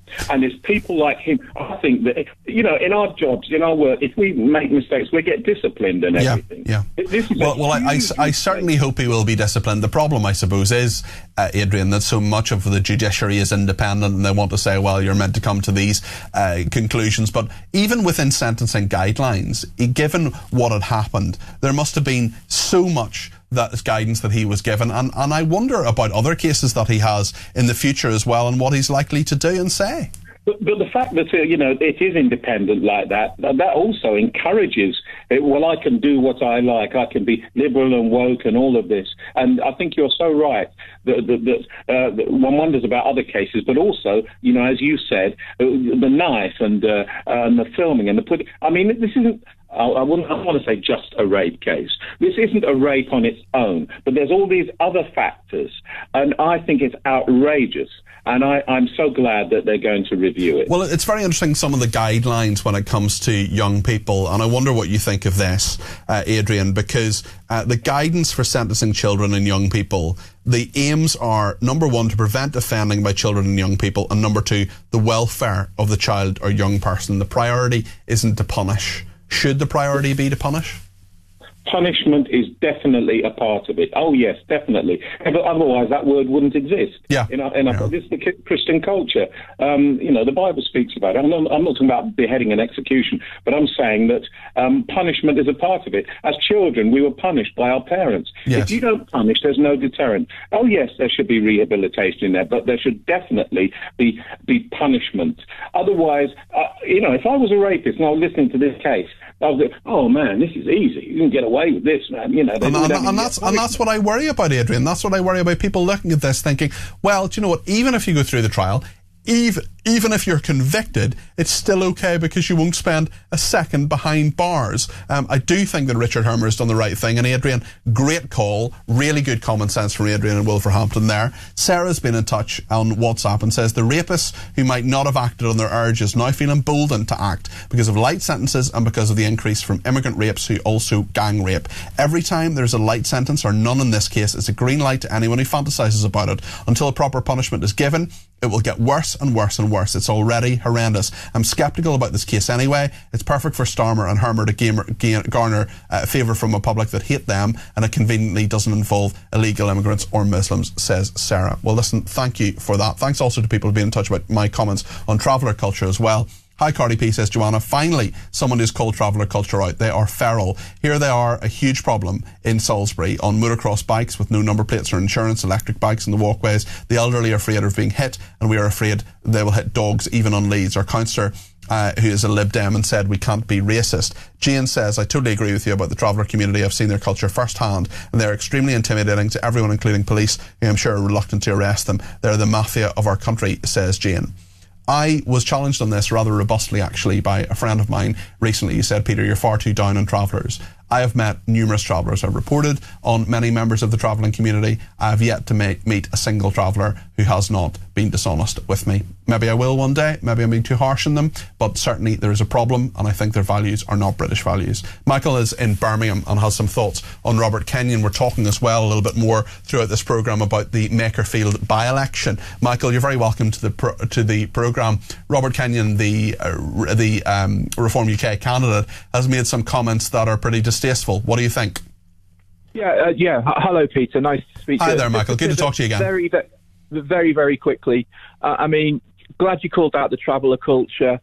S19: And it's people like him. I think that, you know, in our jobs, in our work, if we make mistakes, we get disciplined and everything.
S2: Yeah, yeah.
S19: This is
S2: well, well I, I, I certainly hope he will be disciplined. The problem, I suppose, is, uh, Adrian, that so much of the judiciary is independent and they want to say, well, you're meant to come to these uh, conclusions. But even within sentencing guidelines, given what had happened, there must have been so much that is guidance that he was given, and, and I wonder about other cases that he has in the future as well, and what he's likely to do and say.
S19: But, but the fact that, uh, you know, it is independent like that, that also encourages, it, well, I can do what I like, I can be liberal and woke and all of this. And I think you're so right that, that, that, uh, that one wonders about other cases, but also, you know, as you said, uh, the knife and, uh, and the filming and the putting. I mean, this isn't, I wouldn't I want to say just a rape case. This isn't a rape on its own, but there's all these other factors, and I think it's outrageous. And I, I'm so glad that they're going to review it.
S2: Well, it's very interesting, some of the guidelines when it comes to young people, and I wonder what you think of this, uh, Adrian, because uh, the guidance for sentencing children and young people, the aims are, number one, to prevent offending by children and young people, and number two, the welfare of the child or young person. The priority isn't to punish. Should the priority be to punish?
S19: Punishment is definitely a part of it. Oh, yes, definitely. But otherwise, that word wouldn't exist.
S2: Yeah.
S19: In our, in our, yeah. This is the Christian culture. Um, you know, the Bible speaks about it. I'm not, I'm not talking about beheading and execution, but I'm saying that um, punishment is a part of it. As children, we were punished by our parents.
S2: Yes.
S19: If you don't punish, there's no deterrent. Oh, yes, there should be rehabilitation in there, but there should definitely be, be punishment. Otherwise, uh, you know, if I was a rapist and I was listening to this case, I was like, oh, man, this is easy. You can get away with this, man. You know, they,
S2: and,
S19: they
S2: and, and that's and that's what I worry about, Adrian. That's what I worry about. People looking at this thinking, well, do you know what? Even if you go through the trial, even even if you're convicted, it's still okay because you won't spend a second behind bars. Um, I do think that Richard Hermer has done the right thing. And Adrian, great call. Really good common sense from Adrian in Wolverhampton there. Sarah's been in touch on WhatsApp and says the rapists who might not have acted on their urges now feel emboldened to act because of light sentences and because of the increase from immigrant rapes who also gang rape. Every time there's a light sentence, or none in this case, it's a green light to anyone who fantasises about it. Until a proper punishment is given, it will get worse and worse and worse. It's already horrendous. I'm sceptical about this case anyway. It's perfect for Starmer and Hermer to gamer, gain, garner uh, favour from a public that hate them, and it conveniently doesn't involve illegal immigrants or Muslims, says Sarah. Well, listen, thank you for that. Thanks also to people who've been in touch about my comments on traveller culture as well. Hi, Cardi P, says Joanna. Finally, someone who's called traveller culture out. They are feral. Here they are, a huge problem in Salisbury, on motocross bikes with no number plates or insurance, electric bikes in the walkways. The elderly are afraid of being hit, and we are afraid they will hit dogs even on leads. Our councillor, uh, who is a Lib Dem, and said we can't be racist. Jane says, I totally agree with you about the traveller community. I've seen their culture firsthand, and they're extremely intimidating to everyone, including police, who I'm sure are reluctant to arrest them. They're the mafia of our country, says Jane. I was challenged on this rather robustly, actually, by a friend of mine recently. He said, Peter, you're far too down on travellers. I have met numerous travellers. I've reported on many members of the travelling community. I have yet to make, meet a single traveller who has not been dishonest with me. Maybe I will one day. Maybe I'm being too harsh on them. But certainly there is a problem, and I think their values are not British values. Michael is in Birmingham and has some thoughts on Robert Kenyon. We're talking as well a little bit more throughout this programme about the Makerfield by-election. Michael, you're very welcome to the pro to the programme. Robert Kenyon, the uh, the um, Reform U K candidate, has made some comments that are pretty distasteful. What do you think?
S20: Yeah, uh, yeah. H- hello, Peter. Nice to speak to you.
S2: Hi there, Michael. Good to talk to you again.
S20: Very, very, very, very quickly. Uh, I mean, glad you called out the traveller culture.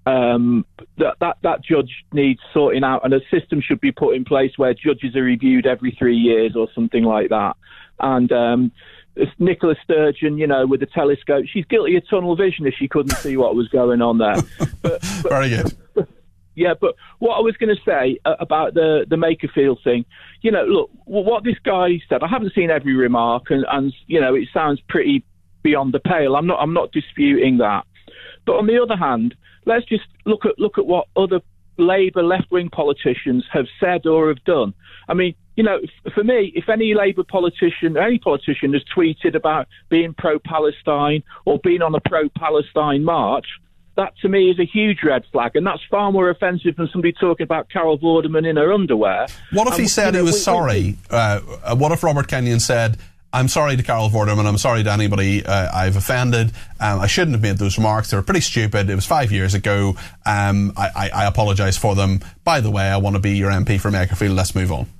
S20: Um, that, that that judge needs sorting out, and a system should be put in place where judges are reviewed every three years or something like that. And um, Nicola Sturgeon, you know, with the telescope, she's guilty of tunnel vision if she couldn't see what was going on there. But, but,
S2: very good.
S20: But, yeah, but what I was going to say uh, about the, the Makerfield thing, you know, look, what this guy said, I haven't seen every remark, and, and you know, it sounds pretty beyond the pale. I'm not, I'm not disputing that. But on the other hand, let's just look at look at what other Labour left-wing politicians have said or have done. I mean, you know, f- for me, if any Labour politician, any politician has tweeted about being pro-Palestine or being on a pro-Palestine march, that to me is a huge red flag, and that's far more offensive than somebody talking about Carol Vorderman in her underwear.
S2: What if
S20: and,
S2: he said
S20: you know,
S2: he was
S20: we,
S2: sorry?
S20: We,
S2: uh, what if Robert Kenyon said, I'm sorry to Carol Vorderman. I'm sorry to anybody uh, I've offended. Um, I shouldn't have made those remarks. They were pretty stupid. It was five years ago. Um, I, I, I apologise for them. By the way, I want to be your M P for Makerfield. Let's move on.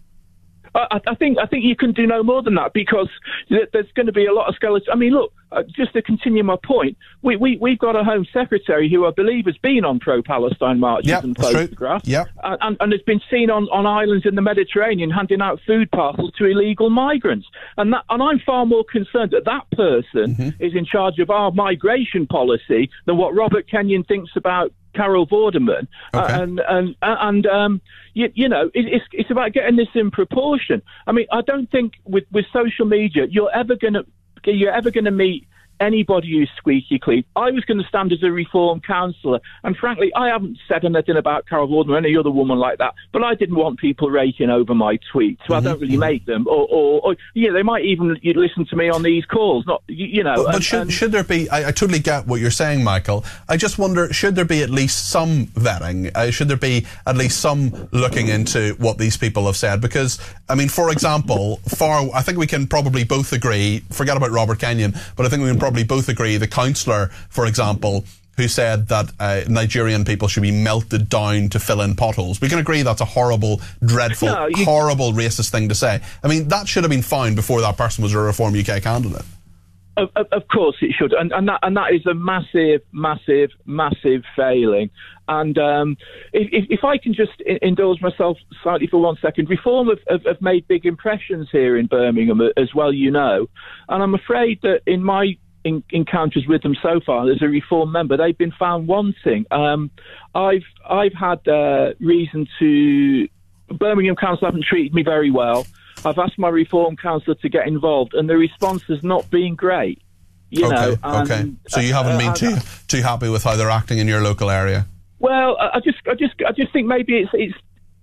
S20: I, I think I think you can do no more than that, because there's going to be a lot of skeletons. I mean, look, uh, just to continue my point, we, we, we've got a Home Secretary who I believe has been on pro-Palestine marches yep, and photographs,
S2: yep.
S20: and, and, and has been seen on, on islands in the Mediterranean handing out food parcels to illegal migrants. And, that, and I'm far more concerned that that person mm-hmm. is in charge of our migration policy than what Robert Kenyon thinks about Carol Vorderman.
S2: Okay.
S20: Uh, and and and um, you, you know, it, it's it's about getting this in proportion. I mean, I don't think with, with social media you're ever gonna you're ever gonna meet anybody who's squeaky clean. I was going to stand as a Reform councillor, and frankly, I haven't said anything about Carol Vorderman or any other woman like that, but I didn't want people raking over my tweets, so mm-hmm. I don't really make them. Or, or, or yeah, they might even you listen to me on these calls, not, you, you know.
S2: But,
S20: and,
S2: should,
S20: and,
S2: should there be, I, I totally get what you're saying, Michael. I just wonder, should there be at least some vetting? Uh, should there be at least some looking into what these people have said? Because, I mean, for example, far, I think we can probably both agree, forget about Robert Kenyon, but I think we can probably both agree the councillor, for example, who said that uh, Nigerian people should be melted down to fill in potholes. We can agree that's a horrible, dreadful, no, you... horrible racist thing to say. I mean, that should have been found before that person was a Reform U K candidate.
S20: Of, of course it should, and, and that and that is a massive, massive, massive failing. And um, if, if I can just indulge myself slightly for one second, Reform have, have, have made big impressions here in Birmingham, as well, you know. And I'm afraid that in my In, encounters with them so far as a Reform member, they've been found wanting. Um, I've I've had uh, reason to. Birmingham Council haven't treated me very well. I've asked my Reform councillor to get involved, and the response has not been great. You
S2: okay,
S20: know, and,
S2: okay. So you haven't been uh, too too happy with how they're acting in your local area?
S20: Well, I just I just I just think maybe it's it's.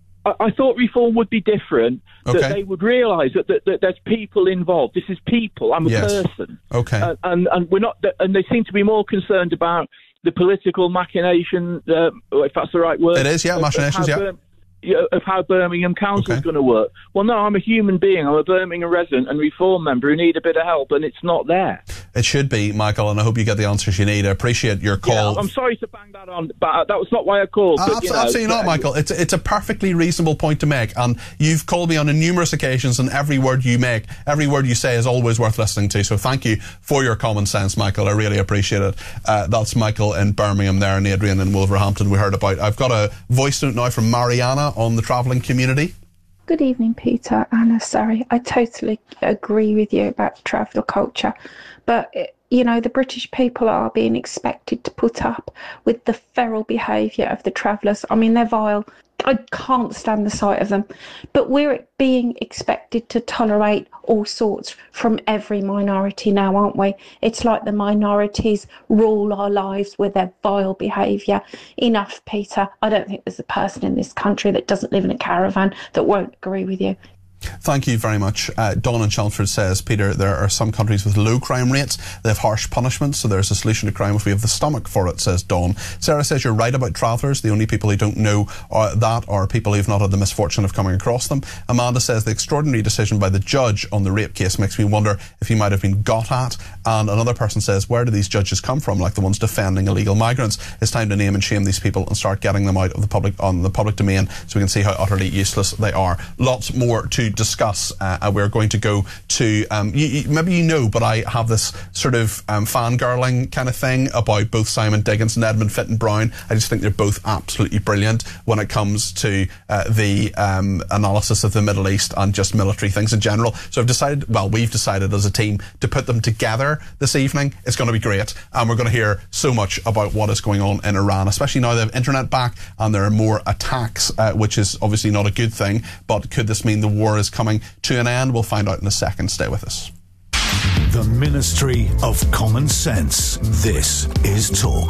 S20: I thought Reform would be different, that okay. they would realise that, that, that there's people involved. This is people. I'm a
S2: yes.
S20: person.
S2: Okay.
S20: Uh, and, and we're not, and they seem to be more concerned about the political machination, uh, if that's the right word.
S2: It is, yeah,
S20: of,
S2: machinations,
S20: of
S2: yeah.
S20: Bir- of how Birmingham Council is
S2: okay.
S20: going to work. Well, no, I'm a human being. I'm a Birmingham resident and Reform member who need a bit of help, and it's not there.
S2: It should be, Michael, and I hope you get the answers you need. I appreciate your call.
S20: Yeah, I'm sorry to bang that on, but that was not why I called.
S2: Uh,
S20: but,
S2: abs-
S20: you know,
S2: absolutely not, Michael. It's it's a perfectly reasonable point to make, and you've called me on numerous occasions, and every word you make, every word you say is always worth listening to. So thank you for your common sense, Michael. I really appreciate it. Uh, that's Michael in Birmingham there, and Adrian in Wolverhampton we heard about. I've got a voice note now from Mariana on the travelling community.
S21: Good evening, Peter. Anna, sorry, I totally agree with you about travel culture, but it, you know, the British people are being expected to put up with the feral behaviour of the travellers. I mean, they're vile. I can't stand the sight of them. But we're being expected to tolerate all sorts from every minority now, aren't we? It's like the minorities rule our lives with their vile behaviour. Enough, Peter. I don't think there's a person in this country that doesn't live in a caravan that won't agree with you.
S2: Thank you very much. Uh, Dawn in Chelmsford says, Peter, there are some countries with low crime rates. They have harsh punishments, so there's a solution to crime if we have the stomach for it, says Dawn. Sarah says, you're right about travellers. The only people who don't know are, that are people who've not had the misfortune of coming across them. Amanda says, the extraordinary decision by the judge on the rape case makes me wonder if he might have been got at. And another person says, where do these judges come from, like the ones defending illegal migrants? It's time to name and shame these people and start getting them out of the public on the public domain so we can see how utterly useless they are. Lots more to discuss. Uh, we're going to go to um, you, you, maybe you know, but I have this sort of um, fangirling kind of thing about both Simon Diggins and Edmund Fitton Brown. I just think they're both absolutely brilliant when it comes to uh, the um, analysis of the Middle East and just military things in general. So I've decided, well, we've decided as a team to put them together this evening. It's going to be great, and we're going to hear so much about what is going on in Iran, especially now they have internet back and there are more attacks, uh, which is obviously not a good thing. But could this mean the war is coming to an end? We'll find out in a second. Stay with us.
S4: The Ministry of Common Sense. This is Talk.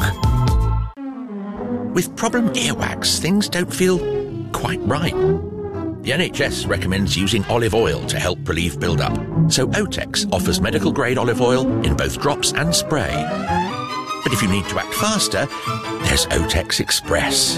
S22: With problem earwax, things don't feel quite right. The N H S recommends using olive oil to help relieve build-up, so Otex offers medical-grade olive oil in both drops and spray. But if you need to act faster, there's Otex Express.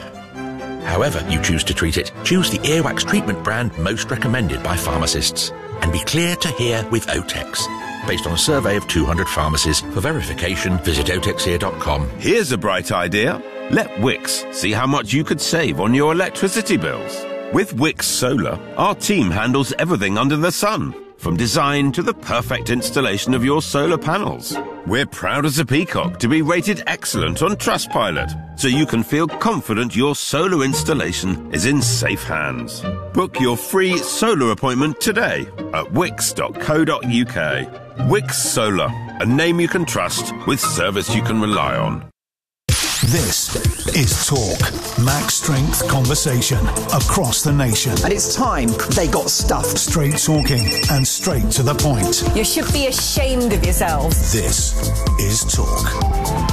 S22: However you choose to treat it, choose the earwax treatment brand most recommended by pharmacists. and be clear to hear with Otex. Based on a survey of two hundred pharmacies. For verification, visit otex here dot com.
S1: Here's a bright idea. Let Wix see how much you could save on your electricity bills. With Wix Solar, our team handles everything under the sun, from design to the perfect installation of your solar panels. We're proud as a peacock to be rated excellent on Trustpilot, so you can feel confident your solar installation is in safe hands. Book your free solar appointment today at wix dot co dot uk. Wix Solar, a name you can trust with service you can rely on.
S4: This is Talk Max Strength Conversation across the nation.
S3: And it's time they got stuffed.
S4: Straight talking and straight to the point.
S23: You should be ashamed of yourselves.
S4: This is Talk.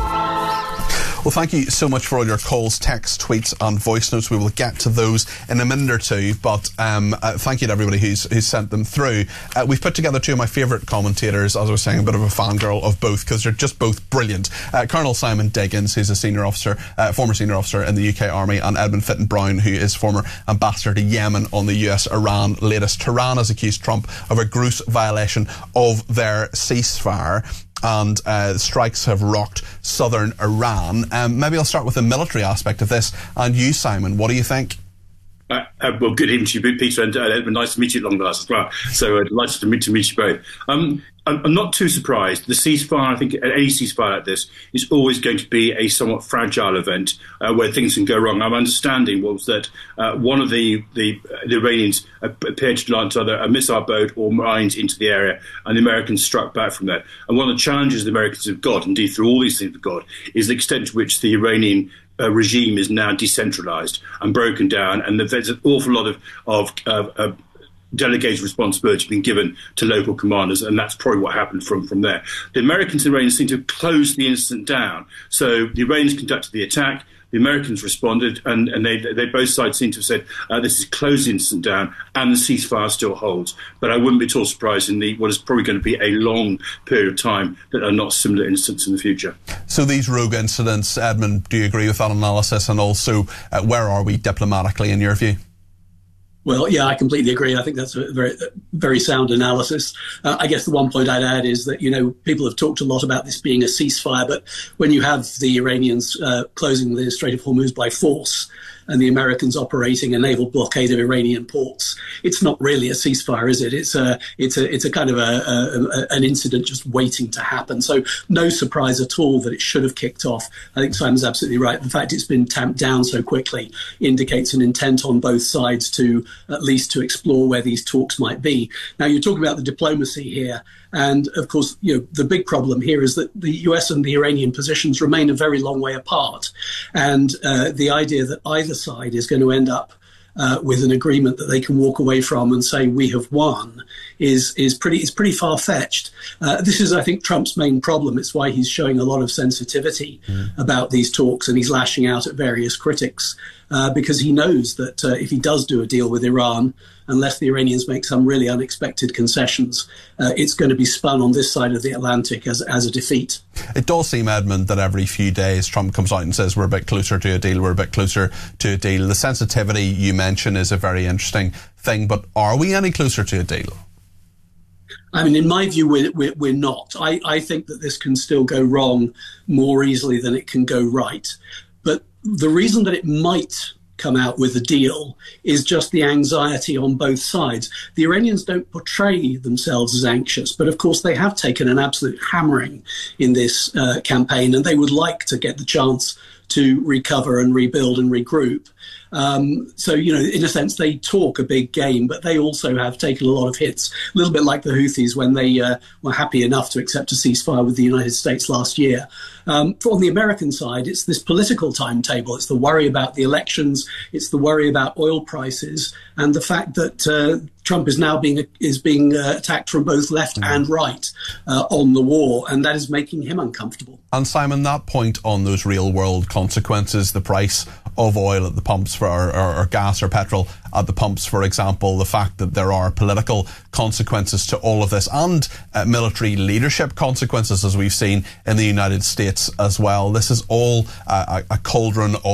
S2: Well, thank you so much for all your calls, texts, tweets and voice notes. We will get to those in a minute or two, but um, uh, thank you to everybody who's, who's sent them through. Uh, we've put together two of my favourite commentators, as I was saying, a bit of a fangirl of both, because they're just both brilliant. Uh, Colonel Simon Diggins, who's a senior officer, uh, former senior officer in the U K Army, and Edmund Fitton-Brown, who is former ambassador to Yemen on the U S Iran latest. Tehran has accused Trump of a gross violation of their ceasefire. And uh, strikes have rocked southern Iran. Um, maybe I'll start with the military aspect of this. And you, Simon, what do you think?
S24: Uh, uh, well, good evening to you, Peter, and uh, Edmund. Nice to meet you at long last as well. So uh, delighted to meet, to meet you both. Um, I'm, I'm not too surprised. The ceasefire, I think any ceasefire like this is always going to be a somewhat fragile event uh, where things can go wrong. My understanding was that uh, one of the, the, uh, the Iranians appeared to launch either a missile boat or mines into the area, and the Americans struck back from that. And one of the challenges the Americans have got, indeed through all these things have got, is the extent to which the Iranian Uh, regime is now decentralised and broken down, and there's an awful lot of, of uh, uh, delegated responsibility being given to local commanders, and that's probably what happened from, from there. The Americans and Iranians seem to have closed the incident down. So the Iranians conducted the attack, the Americans responded, and, and they, they both sides seem to have said uh, this is closed the incident down, and the ceasefire still holds. But I wouldn't be at all surprised in the what is probably going to be a long period of time that are not similar incidents in the future.
S2: So these rogue incidents, Edmund, do you agree with that analysis? And also, uh, where are we diplomatically in your view?
S25: Well, yeah, I completely agree. I think that's a very, very sound analysis. Uh, I guess the one point I'd add is that, you know, people have talked a lot about this being a ceasefire, but when you have the Iranians uh, closing the Strait of Hormuz by force and the Americans operating a naval blockade of Iranian ports, it's not really a ceasefire, is it? It's a, it's a, it's a kind of a, a, a an incident just waiting to happen. So no surprise at all that it should have kicked off. I think Simon's absolutely right. The fact it's been tamped down so quickly indicates an intent on both sides to at least to explore where these talks might be. Now, you're talking about the diplomacy here. And of course, you know, the big problem here is that the U S and the Iranian positions remain a very long way apart. And uh, the idea that either side is going to end up uh, with an agreement that they can walk away from and say we have won is is pretty is pretty far-fetched. Uh, this is, I think, Trump's main problem. It's why he's showing a lot of sensitivity mm. about these talks, and he's lashing out at various critics uh, because he knows that uh, if he does do a deal with Iran, unless the Iranians make some really unexpected concessions, uh, it's going to be spun on this side of the Atlantic as, as a defeat.
S2: It does seem, Edmund, that every few days Trump comes out and says we're a bit closer to a deal, we're a bit closer to a deal. The sensitivity you mention is a very interesting thing, but are we any closer to a deal?
S25: I mean, in my view, we're, we're, we're not. I, I think that this can still go wrong more easily than it can go right. But the reason that it might come out with a deal is just the anxiety on both sides. The Iranians don't portray themselves as anxious, but of course they have taken an absolute hammering in this uh, campaign, and they would like to get the chance to recover and rebuild and regroup. Um, so, you know, in a sense, they talk a big game, but they also have taken a lot of hits, a little bit like the Houthis when they uh, were happy enough to accept a ceasefire with the United States last year. Um, on the American side, it's this political timetable. It's the worry about the elections. It's the worry about oil prices and the fact that uh, Trump is now being is being uh, attacked from both left mm. and right uh, on the war, and that is making him uncomfortable.
S2: And Simon, that point on those real-world consequences, the price of oil at the pumps for or, or, or gas or petrol at the pumps, for example, the fact that there are political consequences to all of this and uh, military leadership consequences, as we've seen in the United States as well. This is all uh, a, a cauldron of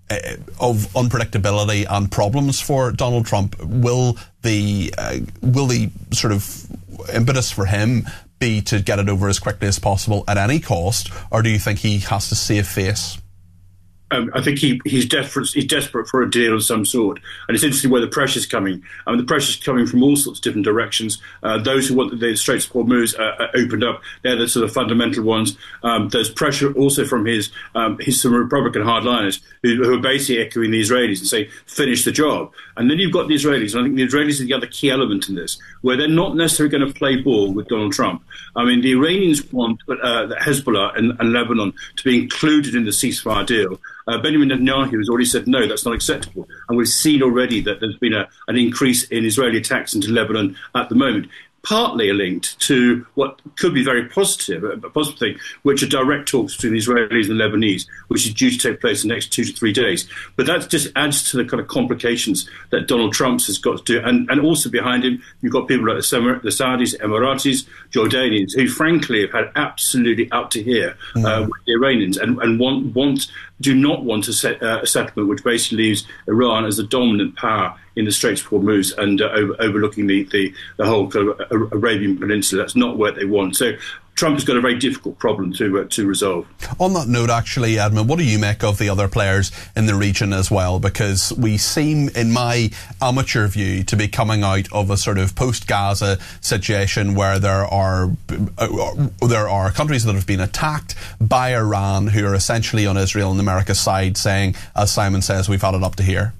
S2: uh, of unpredictability and problems for Donald Trump. Will the uh, will the sort of impetus for him be to get it over as quickly as possible at any cost, or do you think he has to save face?
S24: Um, I think he, he's, desperate, he's desperate for a deal of some sort. And it's interesting where the pressure's coming. I mean, the pressure's coming from all sorts of different directions. Uh, those who want the Straits of Hormuz uh, opened up, they're the sort of fundamental ones. Um, there's pressure also from his um, his some Republican hardliners who, who are basically echoing the Israelis and say, finish the job. And then you've got the Israelis, and I think the Israelis are the other key element in this, where they're not necessarily going to play ball with Donald Trump. I mean, the Iranians want uh, Hezbollah and, and Lebanon to be included in the ceasefire deal. Uh, Benjamin Netanyahu has already said, no, that's not acceptable. And we've seen already that there's been a, an increase in Israeli attacks into Lebanon at the moment, partly linked to what could be very positive, a positive thing, which are direct talks between the Israelis and the Lebanese, which is due to take place in the next two to three days. But that just adds to the kind of complications that Donald Trump has got to do. And, and also behind him, you've got people like the, the Saudis, Emiratis, Jordanians, who frankly have had absolutely out to here mm. uh, with the Iranians and, and want, want do not want a, set, uh, a settlement which basically leaves Iran as the dominant power in the Straits of Hormuz and uh, over, overlooking the, the, the whole kind of Arabian Peninsula. That's not what they want. So Trump has got a very difficult problem to uh, to resolve. On that note, actually, Edmund, what do you make of the other players in the region as well? Because we seem, in my amateur view, to be coming out of a sort of post-Gaza situation where there are uh, there are countries that have been attacked by Iran who are essentially on Israel and America's side, saying, as Simon says, we've had it up to here.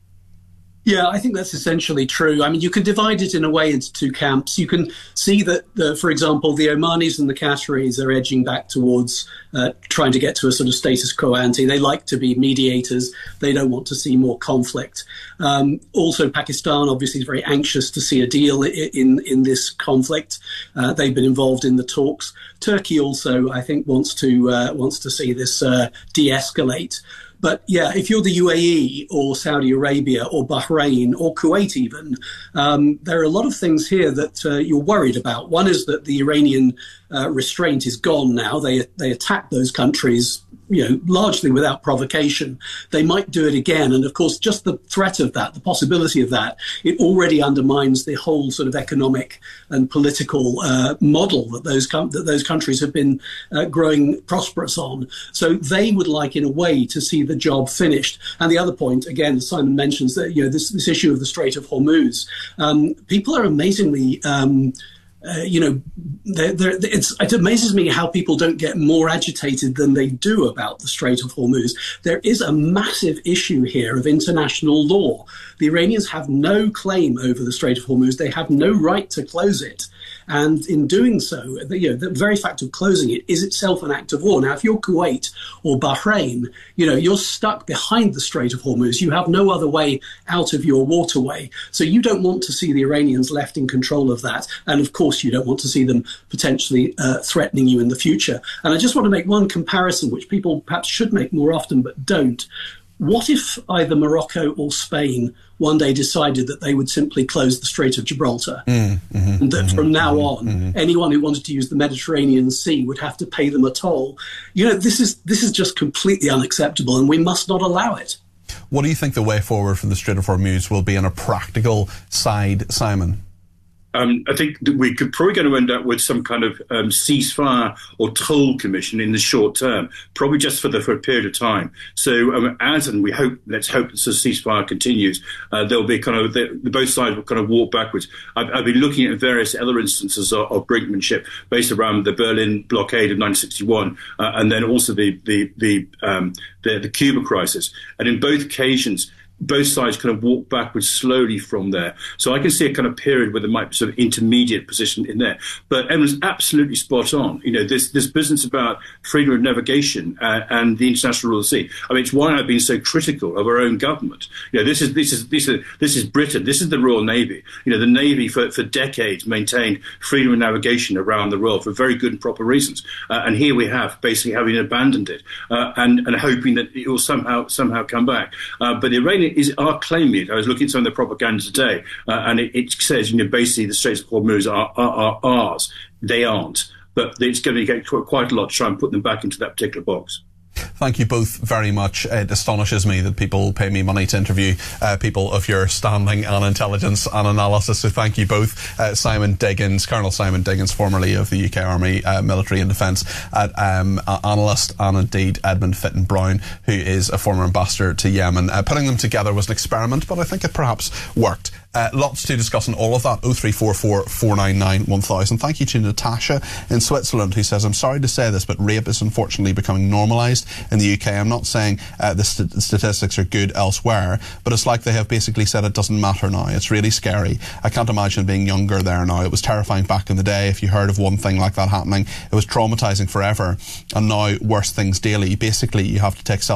S25: Yeah, I think that's essentially true. I mean, you can divide it in a way into two camps. You can see that, the, for example, the Omanis and the Qataris are edging back towards uh, trying to get to a sort of status quo ante. They like to be mediators. They don't want to see more conflict. Um, also, Pakistan obviously is very anxious to see a deal in, in, in this conflict. Uh, they've been involved in the talks. Turkey also, I think, wants to uh, wants to see this uh, de-escalate. But yeah, if you're the U A E or Saudi Arabia or Bahrain or Kuwait even, um, there are a lot of things here that uh, you're worried about. One is that the Iranian uh, restraint is gone now. They they attack those countries, you know, largely without provocation. They might do it again. And of course, just the threat of that, the possibility of that, it already undermines the whole sort of economic and political uh, model that those com- that those countries have been uh, growing prosperous on. So they would like, in a way, to see the job finished. And the other point, again, Simon mentions that, you know, this, this issue of the Strait of Hormuz, um, people are amazingly, um, uh, you know, they're, they're, it's, it amazes me how people don't get more agitated than they do about the Strait of Hormuz. There is a massive issue here of international law. The Iranians have no claim over the Strait of Hormuz. They have no right to close it. And in doing so, you know, the very fact of closing it is itself an act of war. Now, if you're Kuwait or Bahrain, you know, you're stuck behind the Strait of Hormuz. You have no other way out of your waterway. So you don't want to see the Iranians left in control of that. And of course, you don't want to see them potentially uh, threatening you in the future. And I just want to make one comparison, which people perhaps should make more often, but don't. What if either Morocco or Spain one day decided that they would simply close the Strait of Gibraltar, mm, mm-hmm, and that mm-hmm, from now on, mm-hmm. anyone who wanted to use the Mediterranean Sea would have to pay them a toll? You know, this is this is just completely unacceptable, and we must not allow it. What do you think the way forward for the Strait of Hormuz will be on a practical side, Simon? Um, I think that we could probably going to end up with some kind of um, ceasefire or toll commission in the short term, probably just for the for a period of time. So um, as and we hope, let's hope that the ceasefire continues. Uh, there'll be kind of the, the both sides will kind of walk backwards. I've, I've been looking at various other instances of, of brinkmanship based around the Berlin blockade of nineteen sixty-one, uh, and then also the the the, um, the the Cuba crisis, and in both occasions, both sides kind of walk backwards slowly from there. So I can see a kind of period where there might be sort of intermediate position in there. But Emma's absolutely spot on. You know, this this business about freedom of navigation uh, and the international rule of the sea. I mean, it's why I've been so critical of our own government. You know, this is this is this is this is Britain. This is the Royal Navy. You know, the Navy for, for decades maintained freedom of navigation around the world for very good and proper reasons. Uh, and here we have basically having abandoned it uh, and and hoping that it will somehow somehow come back. Uh, but the Iranian is are claiming it. I was looking at some of their propaganda today, uh, and it, it says, you know, basically the Straits of Hormuz are, are, are ours. They aren't. But it's going to get quite a lot to try and put them back into that particular box.
S2: Thank you both very much. It astonishes me that people pay me money to interview uh, people of your standing and intelligence and analysis, so thank you both. Uh, Simon Diggins, Colonel Simon Diggins, formerly of the U K Army uh, Military and Defence uh, um, analyst, and indeed Edmund Fitton Brown, who is a former ambassador to Yemen. Uh, putting them together was an experiment, but I think it perhaps worked. Uh, lots to discuss on all of that. oh three four four, four nine nine, one thousand. Thank you to Natasha in Switzerland, who says, I'm sorry to say this, but rape is unfortunately becoming normalised in the U K. I'm not saying uh, the st- statistics are good elsewhere, but it's like they have basically said it doesn't matter now. It's really scary. I can't imagine being younger there now. It was terrifying back in the day. If you heard of one thing like that happening, it was traumatising forever. And now worse things daily. Basically, you have to take self